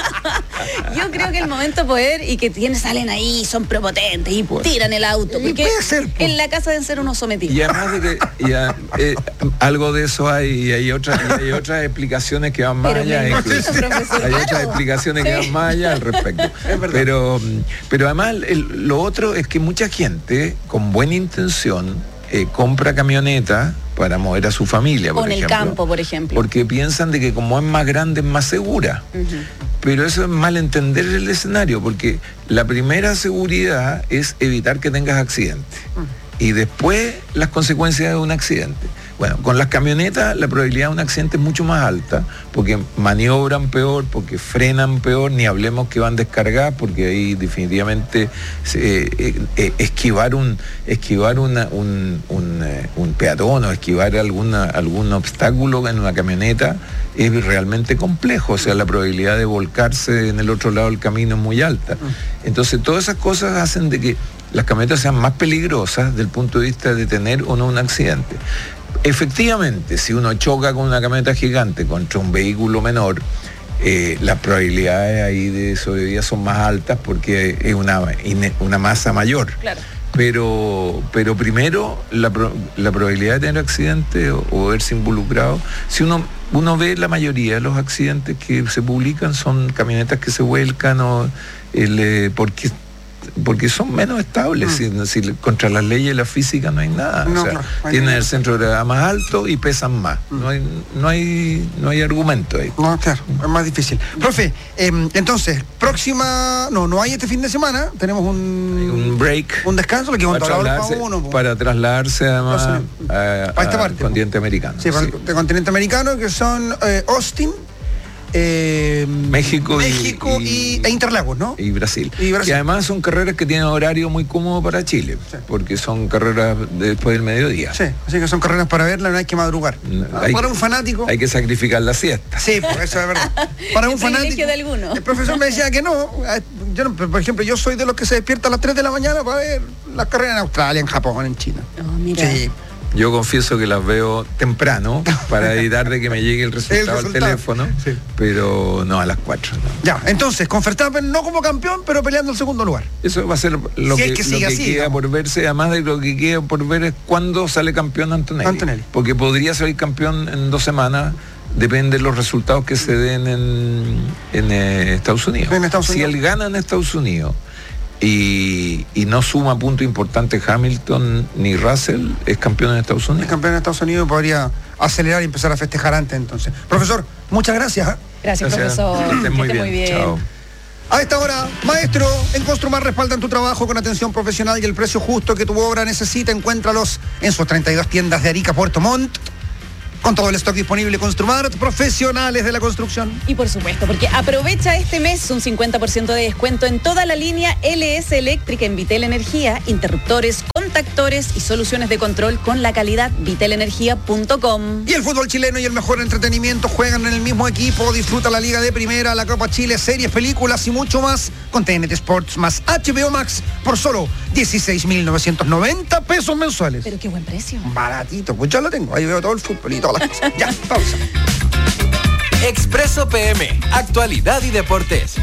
C: Yo creo que el momento de poder y que tienen, salen ahí, son prepotentes y tiran el auto.
B: Y
C: Porque
B: puede ser, po.
C: en la casa deben ser unos sometidos.
G: Y además de que ya, eh, algo de eso hay, y hay otras, y hay otras explicaciones que van más
C: Pero me
G: allá.
C: imagino,
G: incluso.
C: profesor,
G: Hay
C: claro.
G: otras explicaciones que
C: Sí.
G: van más allá al respecto. Pero, pero además el- lo otro es que mucha gente con buena intención eh, compra camioneta para mover a su familia,
C: O
G: por
C: en el
G: ejemplo.
C: campo, por ejemplo.
G: Porque piensan de que como es más grande es más segura.
C: Ujú.
G: Pero eso es mal entender el escenario, porque la primera seguridad es evitar que tengas accidente. Y después las consecuencias de un accidente. Bueno, con las camionetas la probabilidad de un accidente es mucho más alta, porque maniobran peor, porque frenan peor, ni hablemos que van descargadas, porque ahí definitivamente eh, eh, eh, esquivar un esquivar una, un, un, eh, un peatón o esquivar alguna, algún obstáculo en una camioneta es realmente complejo, o sea, la probabilidad de volcarse en el otro lado del camino es muy alta. Entonces, todas esas cosas hacen de que las camionetas sean más peligrosas desde el punto de vista de tener o no un accidente. Efectivamente, si uno choca con una camioneta gigante contra un vehículo menor, eh, las probabilidades ahí de sobrevivir son más altas porque es una, una masa mayor.
C: Claro.
G: Pero, pero primero, la, pro- la probabilidad de tener accidente o, o verse involucrado, si uno, uno ve la mayoría de los accidentes que se publican son camionetas que se vuelcan o el, eh, porque porque son menos estables, si, si contra las leyes de la física no hay nada.
B: No,
G: o sea,
B: claro, no hay
G: tienen
B: nada.
G: el centro de gravedad más alto y pesan más. No hay, no hay, no hay argumento ahí.
B: No, claro, es más difícil. Profe, eh, entonces, próxima, no, no hay este fin de semana, tenemos un,
G: Un break.
B: un descanso, lo que
G: Para
B: contador para
G: trasladarse,
B: uno. po.
G: para trasladarse además a,
B: Para esta
G: a-
B: parte,
G: al continente americano.
B: Sí, para
G: sí.
B: el continente americano, que son eh, Austin, eh,
G: México, y-
B: México y,
G: y-
B: e Interlagos, ¿no?
G: y Brasil.
B: Y Brasil.
G: Y además son carreras que tienen horario muy cómodo para Chile, porque son carreras después del mediodía.
B: Sí, así que son carreras para verla, no hay que madrugar.
G: Hay-
B: para un fanático.
G: Hay que sacrificar la siesta.
B: Sí, pues eso es verdad. Para un
C: El privilegio
B: fanático.
C: de alguno.
B: El profesor me decía que no. Yo no, por ejemplo, yo soy de los que se despierta a las tres de la mañana para ver las carreras en Australia, en Japón, en China.
C: Oh, mira.
B: Sí.
G: Yo confieso que las veo temprano para evitar de que me llegue el resultado, al
B: resultado.
G: teléfono, pero no a las cuatro. no.
B: Ya, entonces, con Verstappen no como campeón, pero peleando el segundo lugar.
G: Eso va a ser lo
B: Si
G: que,
B: es que
G: lo
B: sigue
G: que
B: así,
G: queda
B: digamos.
G: por verse, además de lo que queda por ver es cuándo sale campeón Antonelli.
B: Antonelli.
G: Porque podría salir campeón en dos semanas depende de los resultados que se den en, en eh, Estados Unidos.
B: En Estados
G: si
B: Unidos.
G: él gana en Estados Unidos y, y no suma punto importante Hamilton ni Russell, es campeón en Estados Unidos.
B: Es campeón en Estados Unidos y podría acelerar y empezar a festejar antes entonces. Profesor, muchas gracias. ¿eh?
C: Gracias,
G: Gracias.
C: profesor.
G: Que estén muy
C: Que esté
G: bien. Chao.
B: A esta hora, maestro, en Construmar respaldan tu trabajo con atención profesional y el precio justo que tu obra necesita. Encuéntralos en sus treinta y dos tiendas de Arica, Puerto Montt. Con todo el stock disponible, Construmar, profesionales de la construcción.
C: Y por supuesto, porque aprovecha este mes un cincuenta por ciento de descuento en toda la línea L S Eléctrica en Vitel Energía, interruptores, contactores y soluciones de control con la calidad vitel energía punto com.
B: Y el fútbol chileno y el mejor entretenimiento juegan en el mismo equipo. Disfruta la Liga de Primera, la Copa Chile, series, películas y mucho más con T N T Sports más H B O Max por solo dieciséis mil novecientos noventa pesos mensuales.
C: Pero qué buen precio.
B: Baratito, pues ya lo tengo. Ahí veo todo el fútbol y todas las cosas. Ya, pausa.
P: Expreso P M, actualidad y deportes.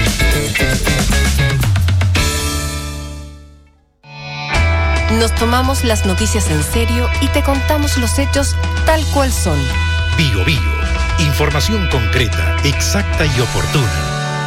E: Nos tomamos las noticias en serio y te contamos los hechos tal cual son.
A: Bio Bio. Información concreta, exacta y oportuna.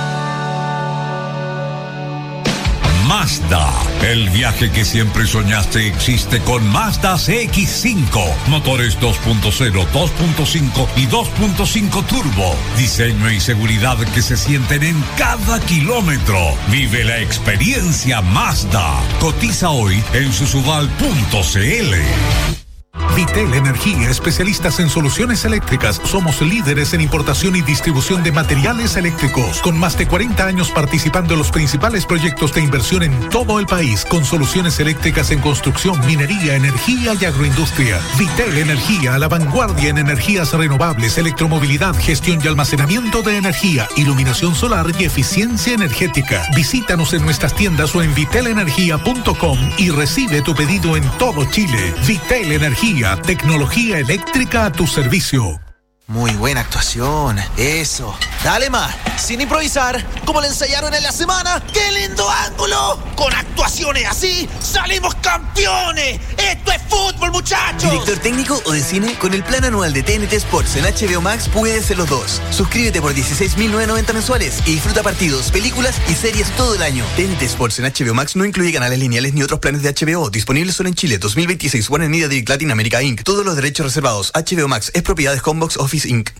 A: Mazda. El viaje que siempre soñaste existe con Mazda C X cinco. Motores dos punto cero, dos punto cinco y dos punto cinco turbo. Diseño y seguridad que se sienten en cada kilómetro. Vive la experiencia Mazda. Cotiza hoy en susubal punto c l. Vitel Energía, especialistas en soluciones eléctricas. Somos líderes en importación y distribución de materiales eléctricos, con más de cuarenta años participando en los principales proyectos de inversión en todo el país, con soluciones eléctricas en construcción, minería, energía y agroindustria. Vitel Energía, a la vanguardia en energías renovables, electromovilidad, gestión y almacenamiento de energía, iluminación solar y eficiencia energética. Visítanos en nuestras tiendas o en vitel energía punto com y recibe tu pedido en todo Chile. Vitel Energía, tecnología eléctrica a tu servicio.
H: Muy buena actuación, eso. Dale más, sin improvisar, como le ensayaron en la semana. ¡Qué lindo ángulo! Con actuaciones así, ¡salimos campeones! ¡Esto es fútbol, muchachos!
I: Director técnico o de cine, con el plan anual de T N T Sports en H B O Max puedes ser los dos. Suscríbete por dieciséis mil novecientos noventa mensuales y disfruta partidos, películas y series todo el año. T N T Sports en H B O Max no incluye canales lineales ni otros planes de H B O. Disponible solo en Chile. dos mil veintiséis. Warner Media Direct Latin America incorporated. Todos los derechos reservados. H B O Max es propiedad de Homebox Office incorporated.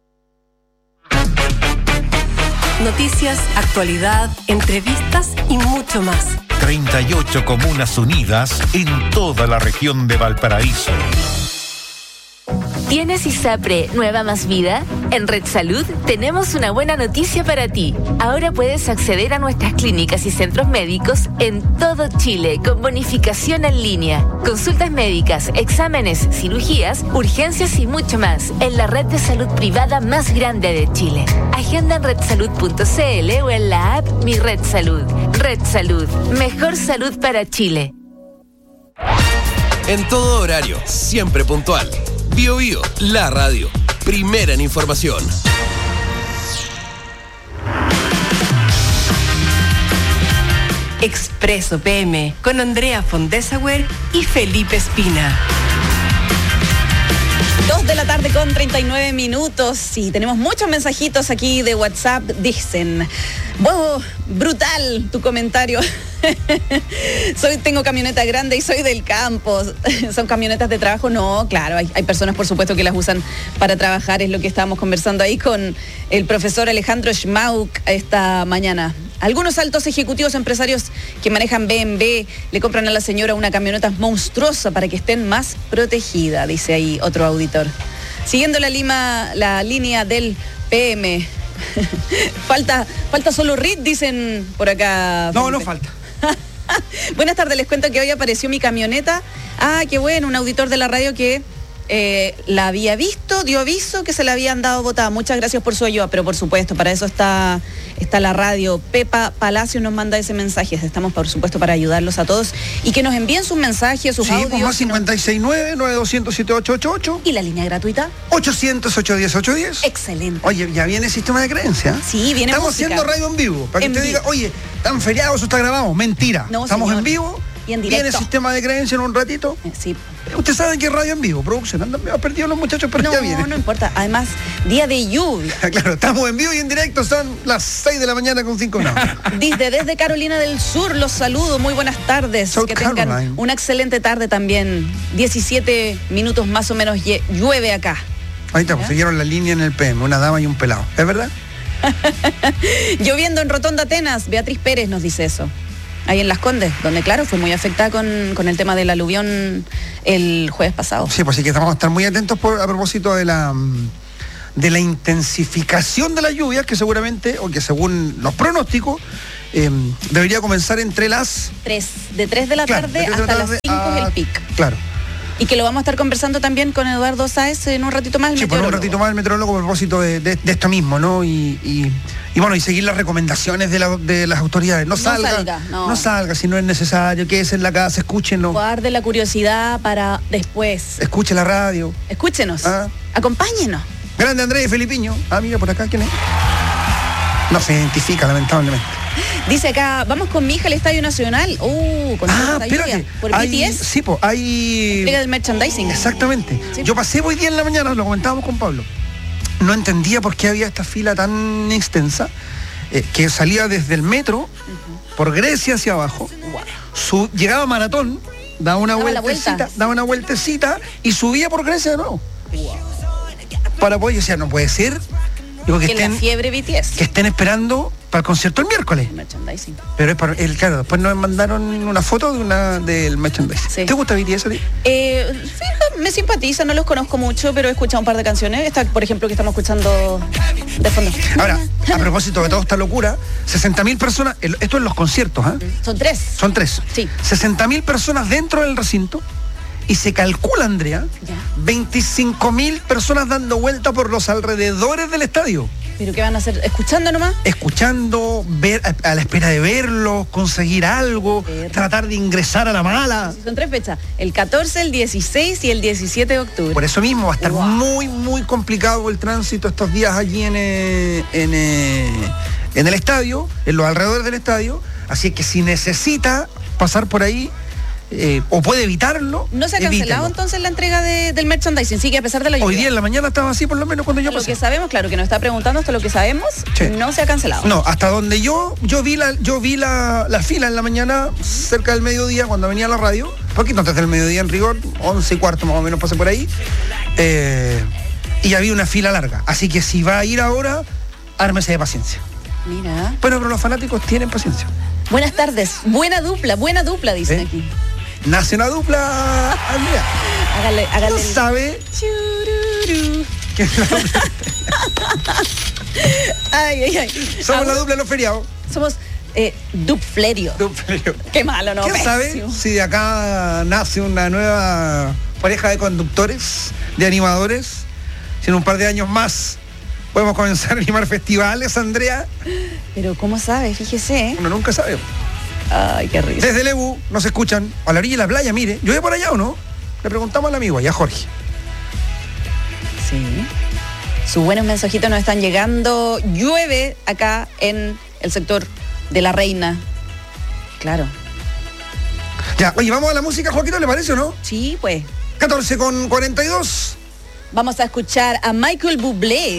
E: Noticias, actualidad, entrevistas y mucho más.
D: treinta y ocho comunas unidas en toda la región de Valparaíso.
J: ¿Tienes ISAPRE Nueva Más Vida? En Red Salud tenemos una buena noticia para ti. Ahora puedes acceder a nuestras clínicas y centros médicos en todo Chile con bonificación en línea. Consultas médicas, exámenes, cirugías, urgencias y mucho más en la red de salud privada más grande de Chile. Agenda en red salud punto c l o en la app Mi Red Salud. Red Salud, mejor salud para Chile.
P: En todo horario, siempre puntual. Bio Bio, la radio, primera en información.
E: Expreso P M con Andrea Fondesauer y Felipe Espina.
C: Dos de la tarde con treinta y nueve minutos y tenemos muchos mensajitos aquí de WhatsApp. Dicen, wow, brutal tu comentario. soy Tengo camioneta grande y soy del campo. ¿Son camionetas de trabajo? No, claro, hay, hay personas por supuesto que las usan para trabajar. Es lo que estábamos conversando ahí con el profesor Alejandro Schmauk esta mañana. Algunos altos ejecutivos empresarios que manejan B M W le compran a la señora una camioneta monstruosa para que estén más protegida, dice ahí otro auditor. Siguiendo la, lima, la línea del P M. falta, falta solo R I T, dicen por acá.
B: No, no falta.
C: Buenas tardes, les cuento que hoy apareció mi camioneta. Ah, qué bueno, un auditor de la radio que eh, la había visto, dio aviso que se la habían dado botada. Muchas gracias por su ayuda, pero por supuesto, para eso está, está la radio. Pepa Palacio nos manda ese mensaje. Estamos, por supuesto, para ayudarlos a todos y que nos envíen sus mensajes, sus
B: sí,
C: audios.
B: Pues más cincuenta y seis nueve, nueve dos cero siete ocho ocho ocho.
C: ¿Y la línea gratuita?
B: ochocientos, ochocientos diez, ochocientos diez.
C: Excelente.
B: Oye, ya viene el sistema de creencia.
C: Sí, viene
B: Estamos
C: música.
B: haciendo radio en vivo. Para que
C: en
B: usted
C: vivo.
B: diga, oye, tan feriado, eso está grabado. Mentira.
C: No,
B: Estamos
C: señor.
B: en vivo.
C: Y en directo.
B: Viene sistema de creencia en un ratito.
C: Eh, sí.
B: Usted sabe que es radio en vivo, producción. Andan medio perdidos los muchachos, pero
C: no,
B: ya viene.
C: No, no importa. Además, día de lluvia.
B: Claro, estamos en vivo y en directo. Son las seis de la mañana con cinco minutos.
C: Dice, desde Carolina del Sur, los saludo. Muy buenas tardes.
B: South
C: que tengan
B: Caroline.
C: una excelente tarde también. diecisiete minutos más o menos llueve acá.
B: Ahí estamos, siguieron la línea en el P M, una dama y un pelado. ¿Es verdad?
C: Lloviendo en Rotonda Atenas, Beatriz Pérez nos dice eso. Ahí en Las Condes, donde claro, fue muy afectada con, con el tema del aluvión el jueves pasado.
B: Sí, pues sí que vamos a estar muy atentos por, a propósito de la de la intensificación de las lluvias, que seguramente, o que según los pronósticos, eh, debería comenzar entre las...
C: Tres, de tres de la
B: Claro,
C: tarde
B: de tres de
C: hasta
B: la tarde
C: las cinco
B: a-
C: es el pic.
B: Claro.
C: Y que lo vamos a estar conversando también con Eduardo Sáez en un ratito más, el
B: Sí, por un
C: meteorólogo.
B: ratito más el meteorólogo a propósito de, de- de esto mismo, ¿no? Y, y, y bueno, y seguir las recomendaciones de, la- de las autoridades. No
C: No
B: salga,
C: salga, no.
B: no salga si no es necesario, quédese en la casa, escúchenlo,
C: Guarde la curiosidad para después.
B: escuche la radio.
C: Escúchenos,
B: Ah.
C: acompáñenos.
B: Grande Andrés Felipiño. Ah, mira, por acá, ¿quién es? No se identifica, lamentablemente.
C: Dice acá, vamos con mi hija al Estadio Nacional. Uh, con
B: Ah,
C: esta
B: espérate.
C: lluvia. Por
B: hay,
C: B T S.
B: Sí, pues, hay...
C: Entrega del merchandising.
B: Exactamente.
C: Sí.
B: Yo pasé hoy día en la mañana, lo comentábamos con Pablo. No entendía por qué había esta fila tan extensa, eh, que salía desde el metro, por Grecia hacia abajo, su, llegaba a Maratón, daba una
C: Daba la
B: vueltecita,
C: vuelta.
B: daba una vueltecita y subía por Grecia de nuevo. Para poder, yo decía, no puede ser. Digo, que
C: Que la
B: estén,
C: fiebre B T S.
B: que estén esperando para el concierto el miércoles.
C: Merchandising.
B: Pero es para, el, claro, después nos mandaron una foto de una del merchandising. ¿Te gusta B T S a ti?
C: Eh, fíjate, me simpatiza, no los conozco mucho, pero he escuchado un par de canciones. Esta, por ejemplo, que estamos escuchando de fondo.
B: Ahora, a propósito de toda esta locura, sesenta mil personas, el- esto en los conciertos, ¿ah?
C: Son tres.
B: Son tres.
C: Sí.
B: sesenta mil personas dentro del recinto y se calcula, Andrea, veinticinco mil personas dando vuelta por los alrededores del estadio.
C: ¿Pero qué van a hacer? ¿Escuchando nomás?
B: Escuchando, ver a, a la espera de verlos, conseguir algo, tratar de ingresar a la mala.
C: Son tres fechas. El catorce, el dieciséis y el diecisiete de octubre.
B: Por eso mismo va a estar muy, muy complicado el tránsito estos días allí en, eh, en, eh, en el estadio, en los alrededores del estadio. Así que si necesita pasar por ahí, eh, o puede evitarlo,
C: ¿No se ha cancelado
B: evítelo.
C: entonces la entrega de- del merchandising? Sí, que a pesar de la lluvia.
B: Hoy día en la mañana estaba así, por lo menos cuando yo
C: Hasta lo
B: pasé.
C: que sabemos, claro, que nos está preguntando, hasta lo que sabemos,
B: Sí.
C: no se ha cancelado.
B: No, hasta donde yo yo vi la yo vi la, la fila en la mañana, cerca del mediodía, cuando venía a la radio, poquito antes del mediodía en rigor, once y cuarto más o menos pasé por ahí, eh, y había una fila larga. Así que si va a ir ahora, ármese de paciencia.
C: Mira.
B: Bueno, pero los fanáticos tienen paciencia.
C: Buenas tardes. Buena dupla, buena dupla, dicen
B: ¿Eh?
C: aquí.
B: Nace una dupla, Andrea.
C: Hágale, hágale.
B: ¿No
C: el-
B: sabe?
C: Chururú.
B: que es la dupla?
C: Ay, ay, ay.
B: Somos
C: Ah,
B: la dupla de los feriados.
C: Somos eh, Dupflerio.
B: Duplerio.
C: Qué malo, ¿no?
B: ¿Quién
C: Pésimo.
B: sabe si de acá nace una nueva pareja de conductores, de animadores? Si en un par de años más podemos comenzar a animar festivales, Andrea.
C: Pero ¿cómo sabe? Fíjese, ¿eh?
B: Uno nunca sabe.
C: Ay, qué risa.
B: Desde Lebu nos escuchan a la orilla de la playa, mire. ¿Llueve por allá o no? Le preguntamos al amigo allá, Jorge.
C: Sí. Sus buenos mensajitos nos están llegando. Llueve acá en el sector de La Reina. Claro.
B: Ya, oye, vamos a la música, Joaquito, ¿le parece o no?
C: Sí, pues.
B: catorce con cuarenta y dos.
C: Vamos a escuchar a Michael Bublé.